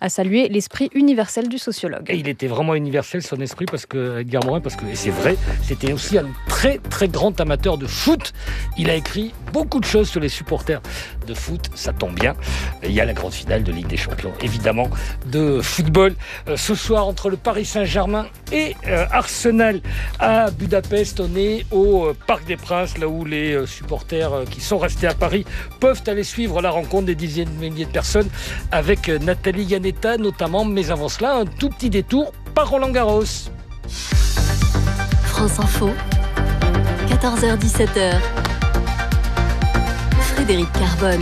a salué l'esprit universel du sociologue. Et il était vraiment universel son esprit parce que Edgar Morin, et c'est vrai, c'était aussi un très très grand amateur de foot. Il a écrit beaucoup de choses sur les supporters de foot, ça tombe bien. Il y a la grande finale de Ligue des Champions, évidemment, de football. Ce soir, entre le Paris Saint-Germain et Arsenal à Budapest, on est au Parc des Princes, là où les supporters qui sont restés à Paris peuvent aller suivre la rencontre des dizaines de milliers de personnes avec Nathalie Yanetta notamment. Mais avant cela, un tout petit détour par Roland-Garros. France Info, 14h-17h. Frédéric Carbone.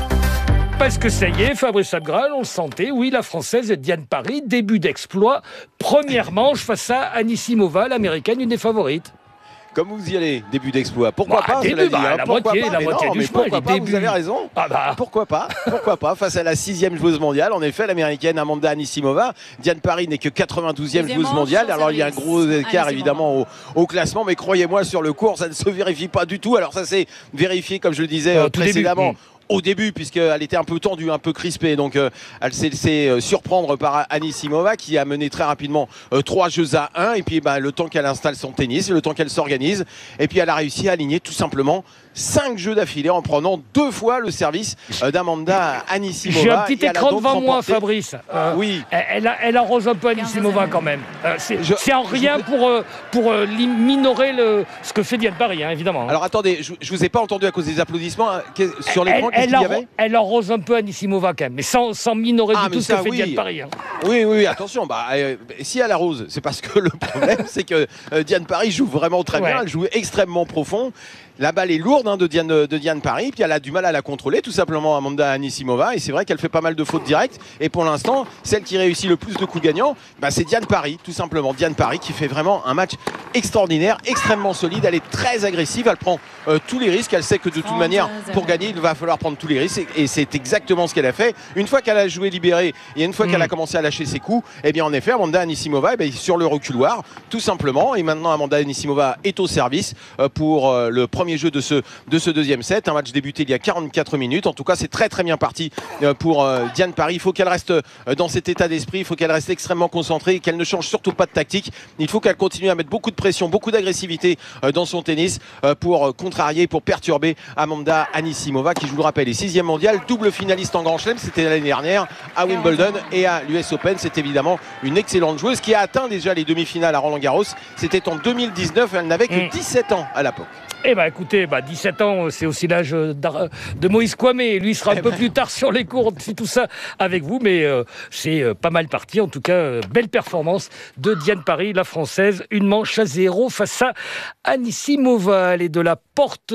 Parce que ça y est, Fabrice Abgral, on le sentait, oui, la Française Diane Parry, début d'exploit, première manche face à Anisimova, l'Américaine, une des favorites. Comme vous y allez, début d'exploit. Pourquoi pas, début, la moitié du chemin. Vous avez raison. Pourquoi pas face à la 6e joueuse mondiale. En effet, l'Américaine Amanda Anisimova. Diane Parry n'est que 92e joueuse mondiale. Alors il y a un gros écart évidemment au classement, mais croyez-moi, sur le court, ça ne se vérifie pas du tout. Alors ça s'est vérifié, comme je le disais précédemment. Au début, puisqu'elle était un peu tendue, un peu crispée, donc elle s'est laissée surprendre par Anisimova qui a mené très rapidement 3 jeux à 1, et puis le temps qu'elle installe son tennis, le temps qu'elle s'organise, et puis elle a réussi à aligner tout simplement 5 jeux d'affilée en prenant 2 fois le service d'Amanda Anisimova. J'ai un petit écran devant moi, Fabrice. Oui. Elle arrose un peu Anisimova quand même. C'est en rien pour minorer ce que fait Diane Parry, hein, évidemment. Alors attendez, je vous ai pas entendu à cause des applaudissements. Sur l'écran, qu'est-ce qu'il y avait ? Elle arrose un peu Anisimova quand même, mais sans minorer du tout ce que fait Diane Parry. Hein. Oui, attention. Si elle arrose, c'est parce que le problème, c'est que Diane Parry joue vraiment très bien. Elle joue extrêmement profond. La balle est lourde de Diane Parry, puis elle a du mal à la contrôler, tout simplement, Amanda Anisimova. Et c'est vrai qu'elle fait pas mal de fautes directes. Et pour l'instant, celle qui réussit le plus de coups gagnants, c'est Diane Parry, tout simplement. Diane Parry qui fait vraiment un match extraordinaire, extrêmement solide. Elle est très agressive, elle prend tous les risques. Elle sait que de toute manière, pour gagner, il va falloir prendre tous les risques. Et c'est exactement ce qu'elle a fait. Une fois qu'elle a joué libéré et une fois qu'elle a commencé à lâcher ses coups, eh bien en effet, Amanda Anisimova est sur le reculoir, tout simplement. Et maintenant, Amanda Anisimova est au service pour le premier jeu de ce deuxième set. Un match débuté il y a 44 minutes. En tout cas, c'est très très bien parti pour Diane Parry. Il faut qu'elle reste dans cet état d'esprit. Il faut qu'elle reste extrêmement concentrée et qu'elle ne change surtout pas de tactique. Il faut qu'elle continue à mettre beaucoup de pression, beaucoup d'agressivité dans son tennis pour contrarier, pour perturber Amanda Anisimova qui, je vous le rappelle, est 6e mondiale, double finaliste en Grand Chelem. C'était l'année dernière à Wimbledon et à l'US Open. C'est évidemment une excellente joueuse qui a atteint déjà les demi-finales à Roland-Garros. C'était en 2019. Elle n'avait que 17 ans à l'époque. Eh bien écoutez, 17 ans, c'est aussi l'âge de Moïse Kouamé. Lui sera un peu plus tard sur les cours, c'est tout ça avec vous, mais c'est pas mal parti. En tout cas, belle performance de Diane Parry, la Française. Une manche à 0 face à Anisimova. Elle est de la porte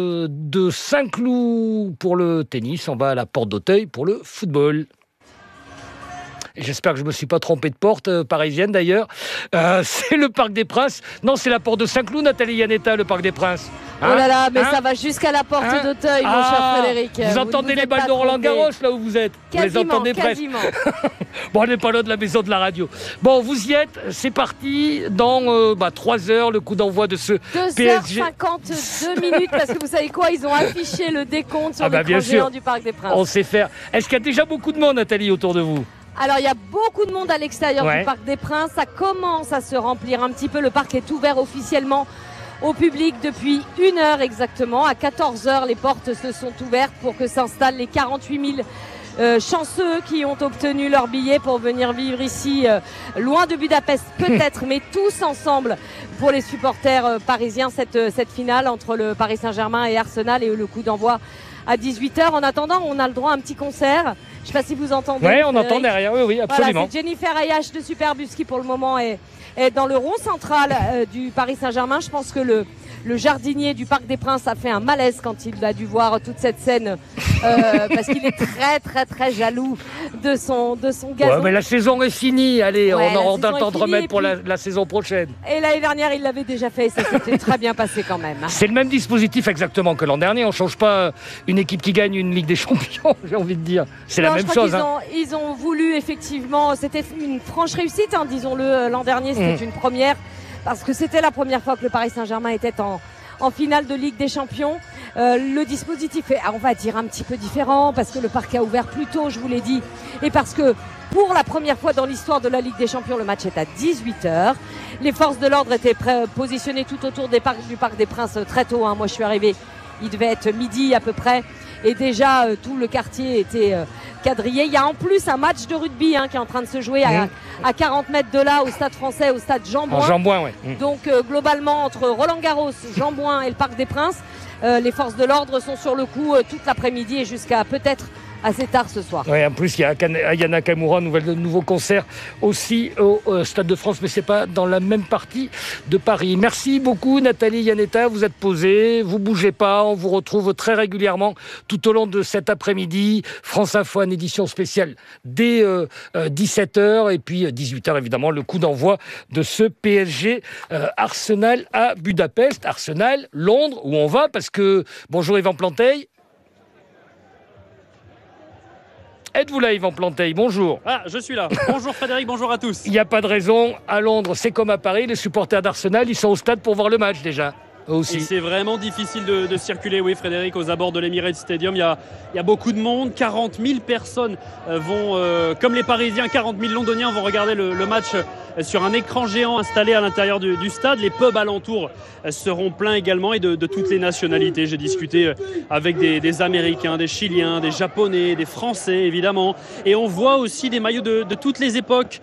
de Saint-Cloud pour le tennis. On va à la porte d'Auteuil pour le football. J'espère que je ne me suis pas trompé de porte, parisienne d'ailleurs. C'est le Parc des Princes. Non, c'est la porte de Saint-Cloud, Nathalie Yanetta, le Parc des Princes. Oh là là, mais ça va jusqu'à la porte d'Auteuil, mon cher Frédéric. Vous entendez les balles de Roland-Garros, là où vous êtes. Vous les entendez presque. Bon, on n'est pas loin de la maison de la radio. Bon, vous y êtes, c'est parti. Dans 3 heures, le coup d'envoi de ce PSG. 2h52 minutes, parce que vous savez quoi, ils ont affiché le décompte sur l'écran géant du Parc des Princes. On sait faire. Est-ce qu'il y a déjà beaucoup de monde, Nathalie, autour de vous ? Alors, il y a beaucoup de monde à l'extérieur du Parc des Princes. Ça commence à se remplir un petit peu. Le parc est ouvert officiellement au public depuis 1 heure exactement. À 14h, les portes se sont ouvertes pour que s'installent les 48 000 chanceux qui ont obtenu leur billet pour venir vivre ici, loin de Budapest peut-être, mais tous ensemble pour les supporters parisiens, cette finale entre le Paris Saint-Germain et Arsenal, et le coup d'envoi à 18h. En attendant, on a le droit à un petit concert. Je ne sais pas si vous entendez. Oui, on entend derrière, oui, absolument. Voilà, c'est Jennifer Ayash de Superbus qui, pour le moment, est dans le rond central du Paris Saint-Germain. Je pense que le jardinier du Parc des Princes a fait un malaise quand il a dû voir toute cette scène parce qu'il est très très très jaloux de son gazon. Ouais, mais la saison est finie, allez, on aura le temps de remettre pour la saison prochaine. Et l'année dernière, il l'avait déjà fait et ça s'était très bien passé quand même. C'est le même dispositif exactement que l'an dernier, on ne change pas une équipe qui gagne une Ligue des Champions, j'ai envie de dire. C'est la même chose. Ils ont voulu effectivement, c'était une franche réussite, disons-le, l'an dernier c'était une première. Parce que c'était la première fois que le Paris Saint-Germain était en finale de Ligue des Champions. Le dispositif est, on va dire, un petit peu différent parce que le parc a ouvert plus tôt, je vous l'ai dit, et parce que Pour la première fois dans l'histoire de la Ligue des Champions, le match est à 18h. Les forces de l'ordre étaient positionnées tout autour du Parc des Princes très tôt. Moi, je suis arrivée, il devait être midi à peu près. Et déjà, tout le quartier était quadrillé. Il y a en plus un match de rugby qui est en train de se jouer à 40 mètres de là, au Stade Français, au Stade Jean-Bouin. Jean-Bouin, ouais. Donc, globalement, entre Roland-Garros, Jean-Bouin et le Parc des Princes, les forces de l'ordre sont sur le coup toute l'après-midi et jusqu'à peut-être assez tard ce soir. Oui, en plus, il y a Aya Nakamura, nouveau concert aussi au Stade de France, mais c'est pas dans la même partie de Paris. Merci beaucoup, Nathalie Iannetta. Vous êtes posée, vous bougez pas. On vous retrouve très régulièrement tout au long de cet après-midi. France Info, une édition spéciale dès 17h et puis 18h, évidemment, le coup d'envoi de ce PSG Arsenal à Budapest. Arsenal, Londres, où on va parce que... Bonjour Yvan Planteil. Êtes-vous là, Yvan Planteil? Bonjour. Ah, je suis là. Bonjour Frédéric, bonjour à tous. Il n'y a pas de raison. À Londres, c'est comme à Paris. Les supporters d'Arsenal, ils sont au stade pour voir le match déjà. Aussi. Et c'est vraiment difficile de circuler, oui Frédéric, aux abords de l'Emirates Stadium. Il y a beaucoup de monde, 40 000 personnes vont, comme les Parisiens, 40 000 Londoniens vont regarder le match sur un écran géant installé à l'intérieur du stade. Les pubs alentours seront pleins également et de toutes les nationalités. J'ai discuté avec des Américains, des Chiliens, des Japonais, des Français évidemment. Et on voit aussi des maillots de toutes les époques.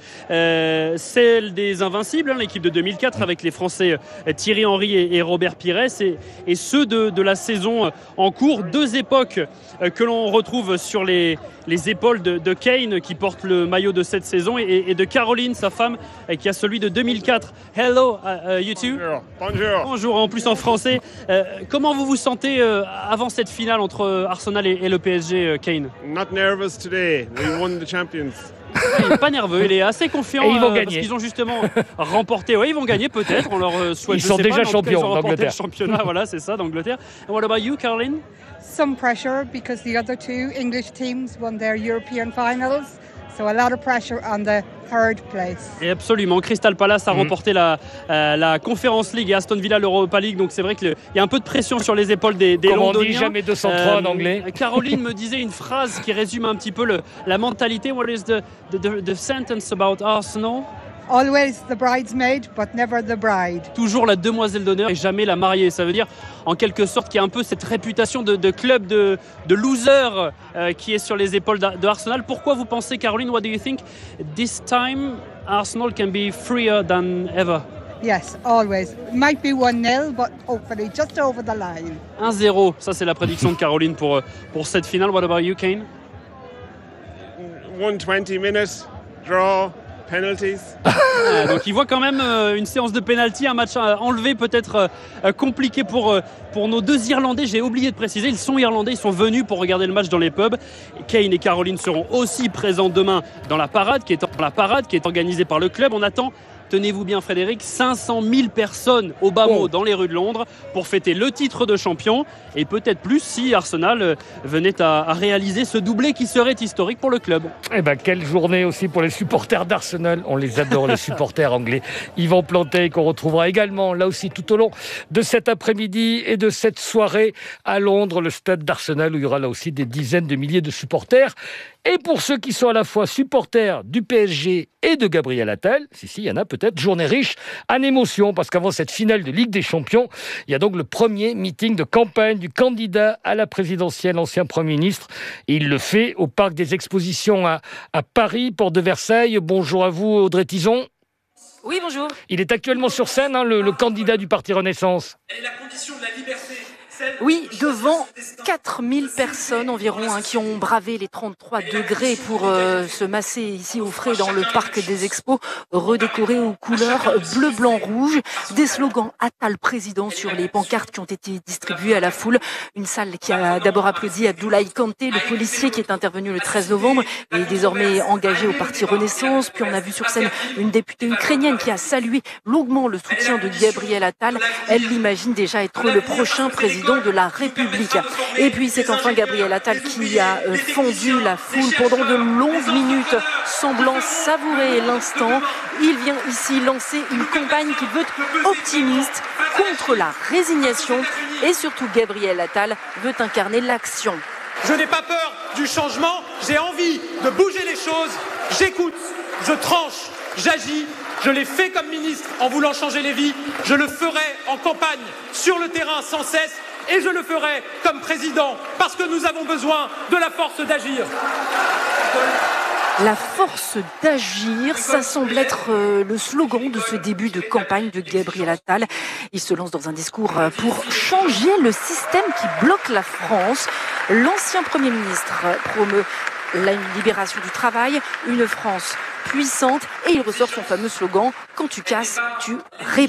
Celle des Invincibles, l'équipe de 2004 avec les Français Thierry Henry et Robert Pires et ceux de la saison en cours. Deux époques que l'on retrouve sur les épaules de Kane qui porte le maillot de cette saison et de Caroline, sa femme, qui a celui de 2004. Hello, you two. Bonjour. Bonjour, en plus en français. Comment vous vous sentez avant cette finale entre Arsenal et le PSG, Kane? Not nervous today. We won the champions. Il n'est pas nerveux, il est assez confiant. Et ils vont parce gagner. qu'ils ont justement remporté. Oui, ils vont gagner peut-être. On leur souhaite. Ils sont déjà champions ils ont remporté d'Angleterre. le championnat, voilà, c'est ça, d'Angleterre. And what about you, Caroline? Some pressure because the other two English teams won their European finals. So a lot of pressure on the third place. Et absolument, Crystal Palace a remporté la Conference League et Aston Villa l'Europa League, donc c'est vrai qu'il y a un peu de pression sur les épaules des Comme Londoniens. on dit, jamais 203 en anglais. Caroline me disait une phrase qui résume un petit peu la mentalité. What is the sentence about Arsenal? Always the bridesmaid, but never the bride. Toujours la demoiselle d'honneur et jamais la mariée. Ça veut dire en quelque sorte qu'il y a un peu cette réputation de club de loser qui est sur les épaules de Arsenal. Pourquoi vous pensez, Caroline, what do you think this time Arsenal can be freer than ever? Yes, always. Might be 1-0, but hopefully just over the line. 1-0, ça c'est la prédiction de Caroline pour cette finale. What about you, Kane? 120 minutes, draw, penalties. Donc il voit quand même une séance de pénalty, un match enlevé peut-être compliqué pour nos deux Irlandais. J'ai oublié de préciser, ils sont Irlandais, ils sont venus pour regarder le match dans les pubs. Kane et Caroline seront aussi présents demain dans la parade qui est organisée par le club. On attend, tenez-vous bien Frédéric, 500 000 personnes au bas mot dans les rues de Londres pour fêter le titre de champion et peut-être plus si Arsenal venait à réaliser ce doublé qui serait historique pour le club. Eh ben, quelle journée aussi pour les supporters d'Arsenal. On les adore, les supporters anglais. Yvan Planteil qu'on retrouvera également là aussi tout au long de cet après-midi et de cette soirée à Londres, le stade d'Arsenal où il y aura là aussi des dizaines de milliers de supporters. Et pour ceux qui sont à la fois supporters du PSG et de Gabriel Attal, il y en a peut-être, journée riche en émotions, parce qu'avant cette finale de Ligue des Champions, il y a donc le premier meeting de campagne du candidat à la présidentielle, ancien Premier ministre. Et il le fait au Parc des Expositions à Paris, porte de Versailles. Bonjour à vous, Audrey Tison. Oui, bonjour. Il est actuellement sur scène, le candidat du Parti Renaissance. Elle est la condition de la liberté. Oui, devant 4000 personnes environ qui ont bravé les 33 degrés pour se masser ici au frais dans le parc des Expos, redécoré aux couleurs bleu, blanc, rouge. Des slogans Attal président sur les pancartes qui ont été distribuées à la foule. Une salle qui a d'abord applaudi Abdoulaye Kanté, le policier qui est intervenu le 13 novembre et est désormais engagé au Parti Renaissance. Puis on a vu sur scène une députée ukrainienne qui a salué longuement le soutien de Gabriel Attal. Elle l'imagine déjà être le prochain président de la République. Et puis c'est enfin Gabriel Attal qui a fendu la foule pendant de longues minutes, semblant savourer l'instant. Il vient ici lancer une campagne qui veut être optimiste contre la résignation et surtout Gabriel Attal veut incarner l'action. Je n'ai pas peur du changement, j'ai envie de bouger les choses J'écoute, je tranche, j'agis. Je l'ai fait comme ministre en voulant changer les vies. Je le ferai en campagne, sur le terrain sans cesse. Et je le ferai comme président parce que nous avons besoin de la force d'agir. La force d'agir, ça semble être le slogan de ce début de campagne de Gabriel Attal. Il se lance dans un discours pour changer le système qui bloque la France. L'ancien Premier ministre promeut la libération du travail, une France puissante, et il ressort son fameux slogan « Quand tu casses, tu répares ».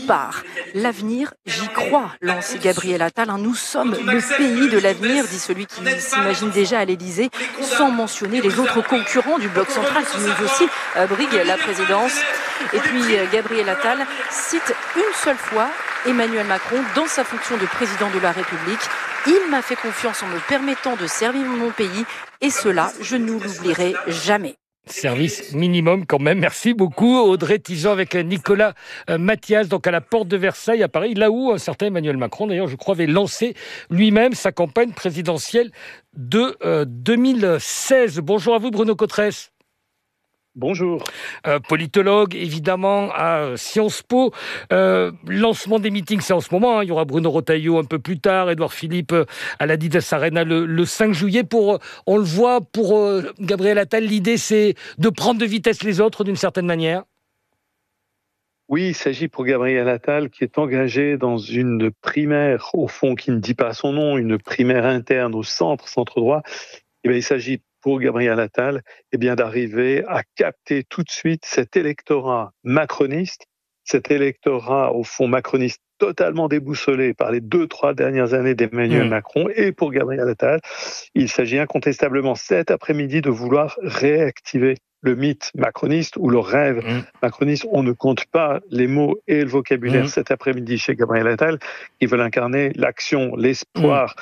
L'avenir, j'y crois, lance Gabriel Attal. Nous sommes le pays de l'avenir, dit celui qui s'imagine déjà à l'Élysée, sans mentionner les autres concurrents du bloc central qui nous aussi briguent la présidence. Et puis Gabriel Attal cite une seule fois Emmanuel Macron dans sa fonction de président de la République. Il m'a fait confiance en me permettant de servir mon pays, et cela, je ne l'oublierai jamais. Service minimum quand même. Merci beaucoup Audrey Tijan avec Nicolas Mathias, donc à la porte de Versailles à Paris, là où un certain Emmanuel Macron, d'ailleurs je crois, avait lancé lui-même sa campagne présidentielle de 2016. Bonjour à vous Bruno Cotresse. Bonjour. Politologue, évidemment, à Sciences Po. Lancement des meetings, c'est en ce moment. Il y aura Bruno Retailleau un peu plus tard, Édouard Philippe à l'Adidas Arena le 5 juillet. On le voit, pour Gabriel Attal, l'idée, c'est de prendre de vitesse les autres d'une certaine manière. Oui, il s'agit pour Gabriel Attal, qui est engagé dans une primaire, au fond, qui ne dit pas son nom, une primaire interne au centre droit. Eh bien, il s'agit pour Gabriel Attal, d'arriver à capter tout de suite cet électorat macroniste, cet électorat, au fond, macroniste totalement déboussolé par les 2-3 dernières années d'Emmanuel Macron. Et pour Gabriel Attal, il s'agit incontestablement cet après-midi de vouloir réactiver le mythe macroniste ou le rêve macroniste. On ne compte pas les mots et le vocabulaire cet après-midi chez Gabriel Attal, qui veulent incarner l'action, l'espoir,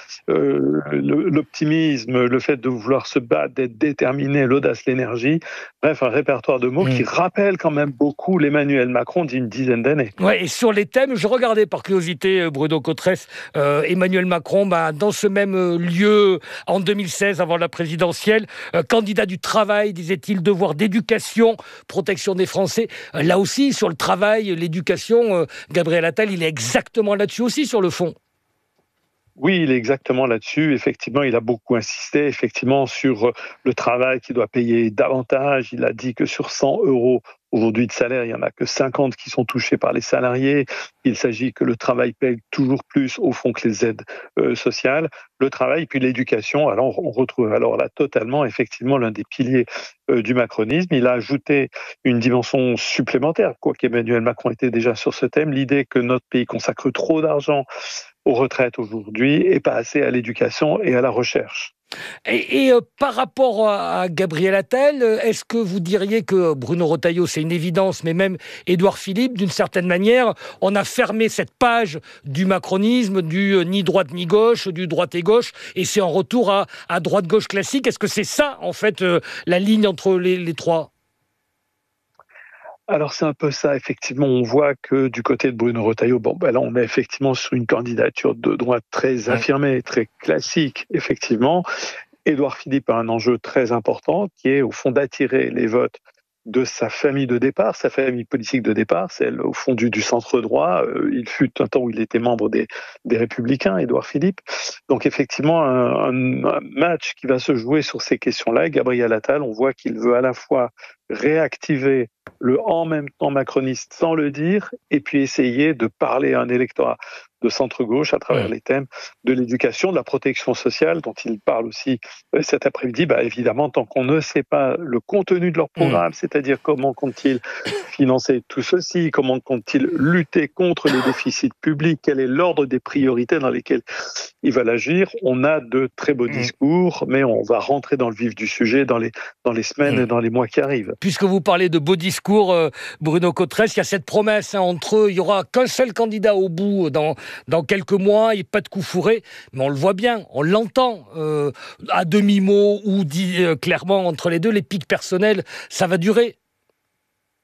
l'optimisme, le fait de vouloir se battre, d'être déterminé, l'audace, l'énergie. Bref, un répertoire de mots qui rappelle quand même beaucoup l'Emmanuel Macron d'une dizaine d'années. Ouais, et sur les thèmes, je regardais par curiosité, Bruno Cotresse, Emmanuel Macron, dans ce même lieu, en 2016, avant la présidentielle, candidat du travail, disait-il, devoir d'éducation, protection des Français. Là aussi, sur le travail, l'éducation, Gabriel Attal, il est exactement là-dessus aussi, sur le fond. Oui, il est exactement là-dessus. Effectivement, il a beaucoup insisté sur le travail qui doit payer davantage. Il a dit que sur 100 € aujourd'hui de salaire, il n'y en a que 50 qui sont touchés par les salariés. Il s'agit que le travail paye toujours plus au fond que les aides sociales. Le travail, puis l'éducation. Alors, on retrouve là totalement, effectivement, l'un des piliers du macronisme. Il a ajouté une dimension supplémentaire, quoique Emmanuel Macron était déjà sur ce thème, l'idée que notre pays consacre trop d'argent aux retraites aujourd'hui et pas assez à l'éducation et à la recherche. Et par rapport à Gabriel Attal, est-ce que vous diriez que Bruno Retailleau, c'est une évidence, mais même Édouard Philippe, d'une certaine manière, on a fermé cette page du macronisme, du ni droite ni gauche, du droite et gauche, et c'est en retour à droite-gauche classique? Est-ce que c'est ça, en fait, la ligne entre les trois? Alors c'est un peu ça, effectivement, on voit que du côté de Bruno Retailleau, là on est effectivement sur une candidature de droite très affirmée, très classique, effectivement. Édouard Philippe a un enjeu très important qui est au fond d'attirer les votes de sa famille de départ, sa famille politique de départ, celle au fond du centre droit. Il fut un temps où il était membre des Républicains, Édouard Philippe. Donc effectivement, un match qui va se jouer sur ces questions-là. Et Gabriel Attal, on voit qu'il veut à la fois réactiver le en même temps macroniste sans le dire, et puis essayer de parler à un électorat de centre-gauche à travers les thèmes de l'éducation, de la protection sociale, dont il parle aussi cet après-midi. Évidemment, tant qu'on ne sait pas le contenu de leur programme, c'est-à-dire comment comptent-ils financer tout ceci, comment comptent-ils lutter contre les déficits publics, quel est l'ordre des priorités dans lesquelles ils veulent agir, on a de très beaux discours, mais on va rentrer dans le vif du sujet dans les semaines et dans les mois qui arrivent. Puisque vous parlez de beaux discours, Bruno Cotresse, il y a cette promesse entre eux, il n'y aura qu'un seul candidat au bout dans quelques mois, et pas de coup fourré, mais on le voit bien, on l'entend à demi-mot, ou dit clairement entre les deux, les pics personnels, ça va durer.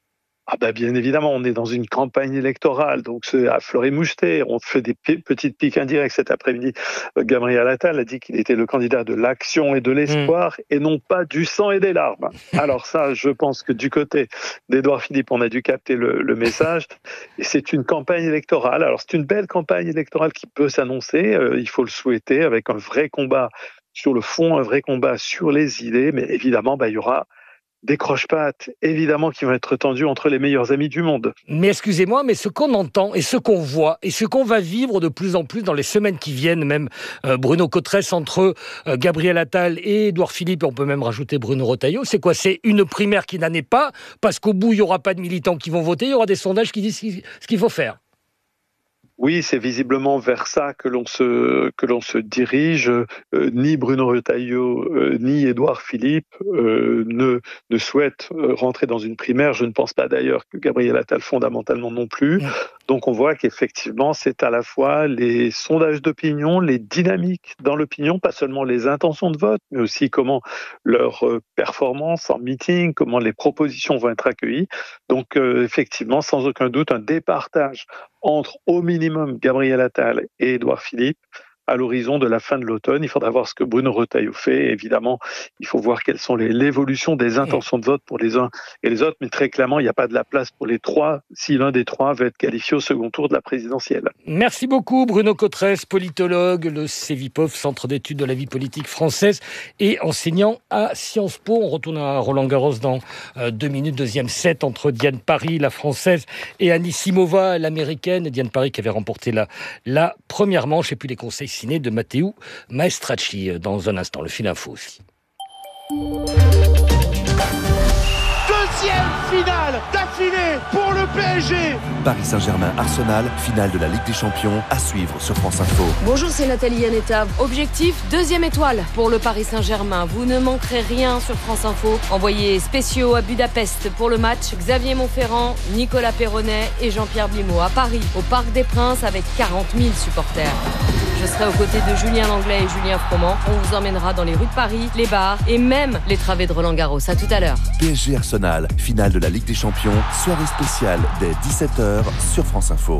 Bien évidemment, on est dans une campagne électorale, donc c'est à fleur et moucheté. On fait des petites piques indirectes. Cet après-midi, Gabriel Attal a dit qu'il était le candidat de l'action et de l'espoir et non pas du sang et des larmes. Alors ça, je pense que du côté d'Édouard Philippe, on a dû capter le message. Et c'est une campagne électorale. Alors c'est une belle campagne électorale qui peut s'annoncer, il faut le souhaiter, avec un vrai combat sur le fond, un vrai combat sur les idées. Mais évidemment, il y aura des croche-pattes, évidemment, qui vont être tendus entre les meilleurs amis du monde. Mais excusez-moi, mais ce qu'on entend et ce qu'on voit et ce qu'on va vivre de plus en plus dans les semaines qui viennent, même Bruno Cotresse entre Gabriel Attal et Édouard Philippe, on peut même rajouter Bruno Retailleau, c'est quoi? C'est une primaire qui n'en est pas, parce qu'au bout, il n'y aura pas de militants qui vont voter, il y aura des sondages qui disent ce qu'il faut faire. Oui, c'est visiblement vers ça que l'on se dirige. Ni Bruno Retailleau, ni Édouard Philippe ne souhaitent rentrer dans une primaire. Je ne pense pas d'ailleurs que Gabriel Attal fondamentalement non plus. Donc on voit qu'effectivement, c'est à la fois les sondages d'opinion, les dynamiques dans l'opinion, pas seulement les intentions de vote, mais aussi comment leur performance en meeting, comment les propositions vont être accueillies. Donc effectivement, sans aucun doute, un départage entre au minimum Gabriel Attal et Édouard Philippe à l'horizon de la fin de l'automne. Il faudra voir ce que Bruno Retailleau fait. Évidemment, il faut voir quelles sont l'évolution des intentions de vote pour les uns et les autres. Mais très clairement, il n'y a pas de la place pour les trois si l'un des trois veut être qualifié au second tour de la présidentielle. Merci beaucoup Bruno Cotresse, politologue, le CEVIPOF, Centre d'études de la vie politique française et enseignant à Sciences Po. On retourne à Roland-Garros dans 2 minutes. Deuxième set entre Diane Paris, la française, et Anisimova, l'américaine. Diane Paris qui avait remporté la première manche. Et puis les conseils ciné de Matteo Maestracci dans un instant. Le fil info aussi. Deuxième finale d'affilée pour le PSG. Paris Saint-Germain-Arsenal, finale de la Ligue des Champions, à suivre sur France Info. Bonjour, c'est Nathalie Yanetta. Objectif, 2e étoile pour le Paris Saint-Germain. Vous ne manquerez rien sur France Info. Envoyés spéciaux à Budapest pour le match. Xavier Monferrand, Nicolas Perronnet et Jean-Pierre Blimaud à Paris, au Parc des Princes avec 40 000 supporters. Je serai aux côtés de Julien Langlais et Julien Froment. On vous emmènera dans les rues de Paris, les bars et même les travées de Roland-Garros. À tout à l'heure. PSG Arsenal, finale de la Ligue des Champions, soirée spéciale dès 17h sur France Info.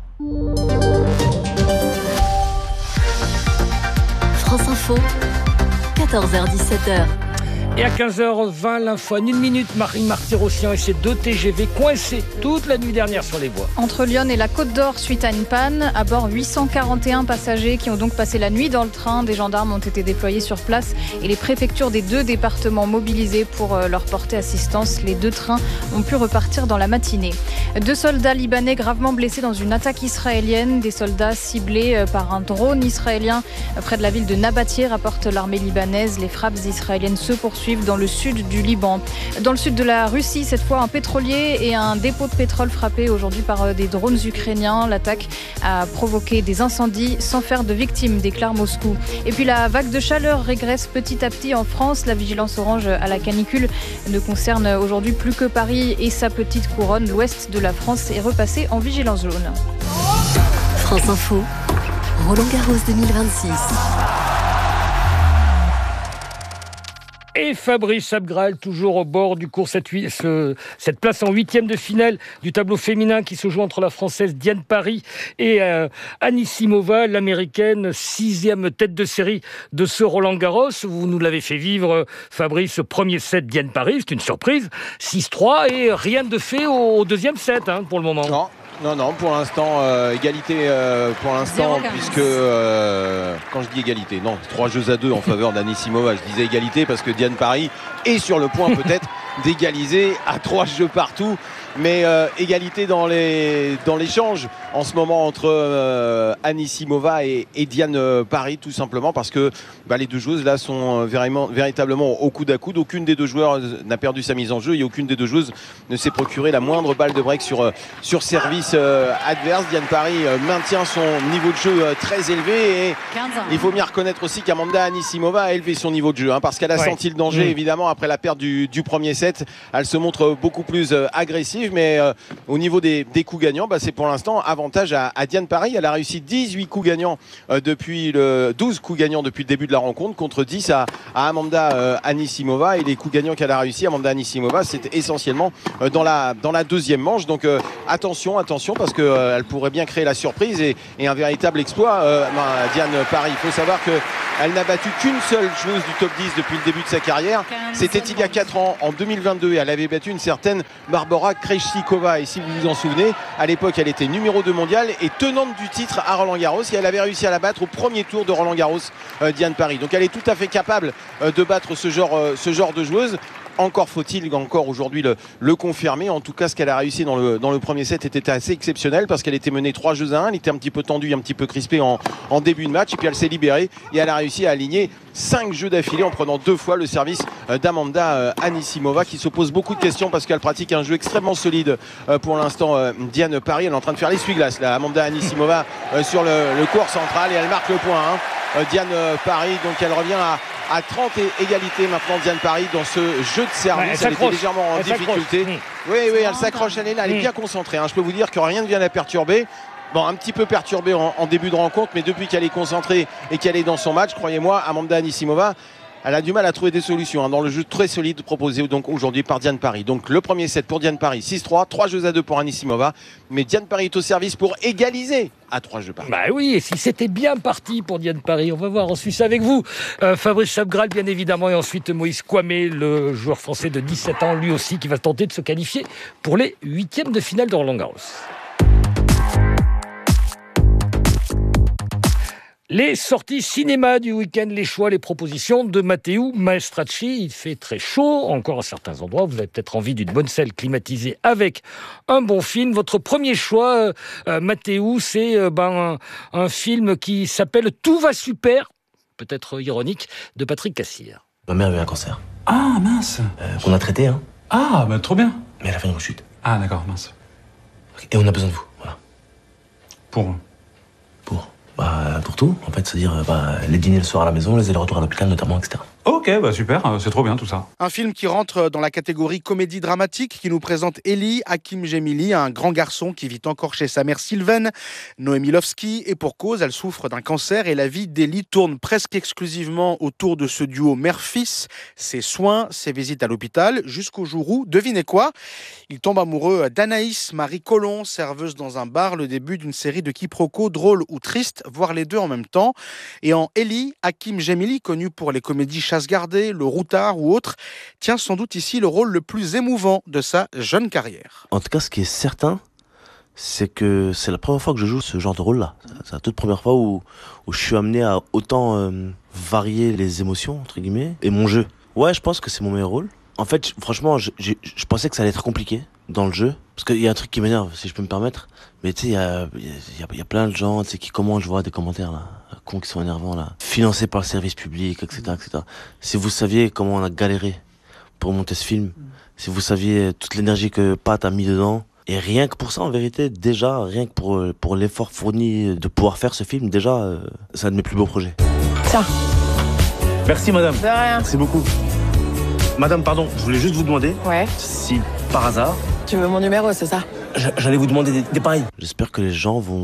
France Info, 14h-17h. Et à 15h20, l'info en 1 minute, Marine Martyrossian et ses 2 TGV coincés toute la nuit dernière sur les voies. Entre Lyon et la Côte d'Or, suite à une panne, à bord 841 passagers qui ont donc passé la nuit dans le train. Des gendarmes ont été déployés sur place et les préfectures des 2 départements mobilisées pour leur porter assistance. Les 2 trains ont pu repartir dans la matinée. 2 soldats libanais gravement blessés dans une attaque israélienne. Des soldats ciblés par un drone israélien près de la ville de Nabatieh, rapporte l'armée libanaise. Les frappes israéliennes se poursuivent dans le sud du Liban. Dans le sud de la Russie, cette fois, un pétrolier et un dépôt de pétrole frappés aujourd'hui par des drones ukrainiens. L'attaque a provoqué des incendies sans faire de victimes, déclare Moscou. Et puis la vague de chaleur régresse petit à petit en France. La vigilance orange à la canicule ne concerne aujourd'hui plus que Paris et sa petite couronne. L'ouest de la France est repassé en vigilance jaune. France Info, Roland-Garros 2026. Et Fabrice Abgral, toujours au bord du cours, cette place en 8e de finale du tableau féminin qui se joue entre la Française Diane Paris et Anisimova, l'Américaine, 6e tête de série de ce Roland-Garros. Vous nous l'avez fait vivre, Fabrice, premier set Diane Paris, c'est une surprise, 6-3 et rien de fait au 2e set pour le moment. Non, pour l'instant, égalité pour l'instant, 0-15. puisque quand je dis égalité, 3-2 en faveur d'Anisimova. Je disais égalité parce que Diane Paris est sur le point peut-être d'égaliser à 3 jeux partout. Mais égalité dans l'échange en ce moment entre Anisimova et Diane Paris, tout simplement parce que les 2 joueuses là sont véritablement au coude à coude. Aucune des 2 joueurs n'a perdu sa mise en jeu et aucune des 2 joueuses ne s'est procuré la moindre balle de break sur service adverse. Diane Paris maintient son niveau de jeu très élevé et il faut bien reconnaître aussi qu'Amanda Anisimova a élevé son niveau de jeu parce qu'elle a senti le danger évidemment après la perte du premier set. set, elle se montre beaucoup plus agressive, mais au niveau des coups gagnants, c'est pour l'instant avantage à Diane Parry. Elle a réussi 18 coups gagnants 12 coups gagnants depuis le début de la rencontre, contre 10 à Amanda Anisimova. Et les coups gagnants qu'elle a réussi, Amanda Anisimova, c'était essentiellement dans la deuxième manche. Donc attention, parce qu'elle pourrait bien créer la surprise et un véritable exploit. Diane Parry, il faut savoir qu'elle n'a battu qu'une seule joueuse du top 10 depuis le début de sa carrière. C'était il y a 4 ans, en 2022, et elle avait battu une certaine Barbora Krejcikova. Et si vous vous en souvenez, à l'époque, elle était numéro 2 mondial et tenante du titre à Roland-Garros, et elle avait réussi à la battre au premier tour de Roland-Garros, Diane Parry. Donc elle est tout à fait capable de battre ce genre de joueuse. Encore faut-il aujourd'hui le confirmer. En tout cas, ce qu'elle a réussi dans le premier set était assez exceptionnel, parce qu'elle était menée 3-1. Elle était un petit peu tendue, un petit peu crispée en début de match, et puis elle s'est libérée et elle a réussi à aligner 5 jeux d'affilée en prenant 2 fois le service d'Amanda Anisimova, qui se pose beaucoup de questions parce qu'elle pratique un jeu extrêmement solide pour l'instant. Diane Parry, elle est en train de faire l'essuie-glace là, Amanda Anisimova sur le court central, et elle marque le point. Diane Parry, donc elle revient à 30 égalités maintenant, Diane Parry, dans ce jeu de service. Elle était légèrement en difficulté. Oui, elle s'accroche, elle est là, elle est bien concentrée. Je peux vous dire que rien ne vient la perturber. Bon, un petit peu perturbée en début de rencontre, mais depuis qu'elle est concentrée et qu'elle est dans son match, croyez-moi, Amanda Anisimova, elle a du mal à trouver des solutions dans le jeu très solide proposé donc aujourd'hui par Diane Parry. Donc le premier set pour Diane Parry, 6-3, 3-2 pour Anisimova. Mais Diane Parry est au service pour égaliser à 3 jeux par. Oui, et si c'était bien parti pour Diane Parry, on va voir en Suisse avec vous. Fabrice Chabgral, bien évidemment, et ensuite Moïse Kouamé, le joueur français de 17 ans, lui aussi, qui va tenter de se qualifier pour les 8e de finale de Roland-Garros. Les sorties cinéma du week-end, les choix, les propositions de Matteo Maestracci. Il fait très chaud, encore à certains endroits. Vous avez peut-être envie d'une bonne salle climatisée avec un bon film. Votre premier choix, Matteo, c'est un film qui s'appelle « Tout va super », peut-être ironique, de Patrick Cassir. Ma mère a eu un cancer. Ah, mince. Qu'on a traité, hein. Ah, trop bien. Mais elle a fait une rechute. Ah, d'accord, mince. Et on a besoin de vous, voilà. Pour tout, en fait, c'est-à-dire les dîners le soir à la maison, les allers-retours à l'hôpital notamment, etc. Ok, super, c'est trop bien tout ça. Un film qui rentre dans la catégorie comédie dramatique, qui nous présente Eli Hakim Gemili, un grand garçon qui vit encore chez sa mère Sylvaine, Noémie Lovski, et pour cause, elle souffre d'un cancer, et la vie d'Eli tourne presque exclusivement autour de ce duo mère-fils, ses soins, ses visites à l'hôpital, jusqu'au jour où, devinez quoi, il tombe amoureux d'Anaïs Marie Collomb, serveuse dans un bar, le début d'une série de quiproquos drôles ou tristes, voire les deux en même temps. Et en Eli Hakim Gemili, connu pour les comédies Chasse gardée, Le Routard ou autres, tient sans doute ici le rôle le plus émouvant de sa jeune carrière. En tout cas, ce qui est certain, c'est que c'est la première fois que je joue ce genre de rôle-là. C'est la toute première fois où je suis amené à autant varier les émotions, entre guillemets, et mon jeu. Ouais, je pense que c'est mon meilleur rôle. En fait, franchement, je pensais que ça allait être compliqué dans le jeu. Parce qu'il y a un truc qui m'énerve, si je peux me permettre. Mais tu sais, il y a plein de gens, tu sais, qui commentent, je vois des commentaires, là, cons qui sont énervants, là. Financés par le service public, etc., etc. Si vous saviez comment on a galéré pour monter ce film, si vous saviez toute l'énergie que Pat a mis dedans, et rien que pour ça, en vérité, déjà, rien que pour l'effort fourni de pouvoir faire ce film, déjà, c'est un de mes plus beaux projets. Tiens. Merci, madame. De rien. Merci beaucoup. Madame, pardon, je voulais juste vous demander si, par hasard... Tu veux mon numéro, c'est ça? J'allais vous demander des pareils. J'espère que les gens vont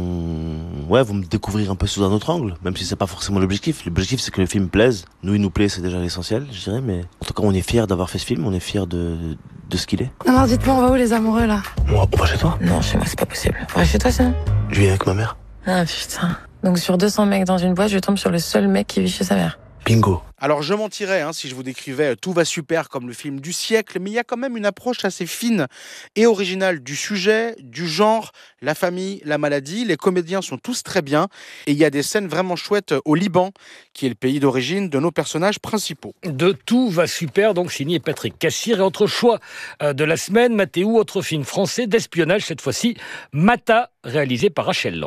me découvrir un peu sous un autre angle, même si c'est pas forcément l'objectif. L'objectif, c'est que le film plaise. Nous, il nous plaît, c'est déjà l'essentiel, je dirais, mais en tout cas, on est fiers d'avoir fait ce film, on est fiers de ce qu'il est. Non, dites-moi, on va où les amoureux, là? On va chez toi? Non, chez moi, c'est pas possible. On va chez toi, sinon? Je vis avec ma mère. Ah, putain. Donc, sur 200 mecs dans une boîte, je tombe sur le seul mec qui vit chez sa mère. Bingo. Alors je mentirais si je vous décrivais Tout va super comme le film du siècle, mais il y a quand même une approche assez fine et originale du sujet, du genre, la famille, la maladie. Les comédiens sont tous très bien et il y a des scènes vraiment chouettes au Liban, qui est le pays d'origine de nos personnages principaux. De Tout va super, donc signé Patrick Cassir. Et autre choix de la semaine, Matteo, autre film français d'espionnage, cette fois-ci, Mata, réalisé par Rachel Lang.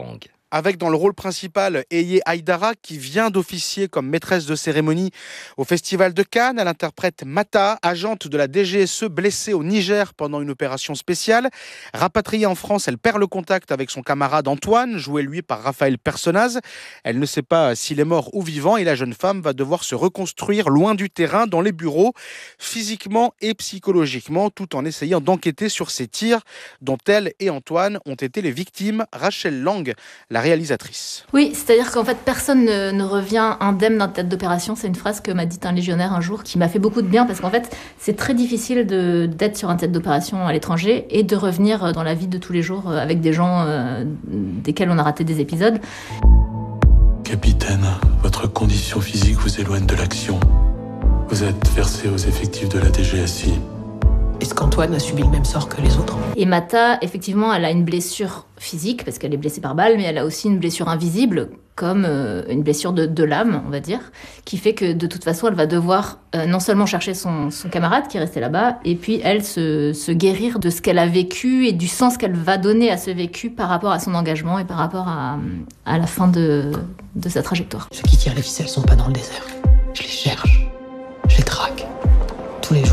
avec dans le rôle principal Eye Aïdara qui vient d'officier comme maîtresse de cérémonie au Festival de Cannes. Elle interprète Mata, agente de la DGSE blessée au Niger pendant une opération spéciale. Rapatriée en France, elle perd le contact avec son camarade Antoine, joué lui par Raphaël Personnaz. Elle ne sait pas s'il est mort ou vivant et la jeune femme va devoir se reconstruire loin du terrain, dans les bureaux, physiquement et psychologiquement, tout en essayant d'enquêter sur ces tirs dont elle et Antoine ont été les victimes. Rachel Lang, la réalisatrice. Oui, c'est-à-dire qu'en fait, personne ne revient indemne d'un théâtre d'opération. C'est une phrase que m'a dite un légionnaire un jour qui m'a fait beaucoup de bien parce qu'en fait, c'est très difficile d'être sur un théâtre d'opération à l'étranger et de revenir dans la vie de tous les jours avec des gens desquels on a raté des épisodes. Capitaine, votre condition physique vous éloigne de l'action. Vous êtes versé aux effectifs de la DGSI. Est-ce qu'Antoine a subi le même sort que les autres ? Et Mata, effectivement, elle a une blessure physique, parce qu'elle est blessée par balle, mais elle a aussi une blessure invisible, comme une blessure de l'âme, on va dire, qui fait que de toute façon, elle va devoir non seulement chercher son camarade qui est resté là-bas, et puis elle se guérir de ce qu'elle a vécu et du sens qu'elle va donner à ce vécu par rapport à son engagement et par rapport à la fin de sa trajectoire. Ceux qui tirent les ficelles sont pas dans le désert. Je les cherche, je les traque, tous les jours.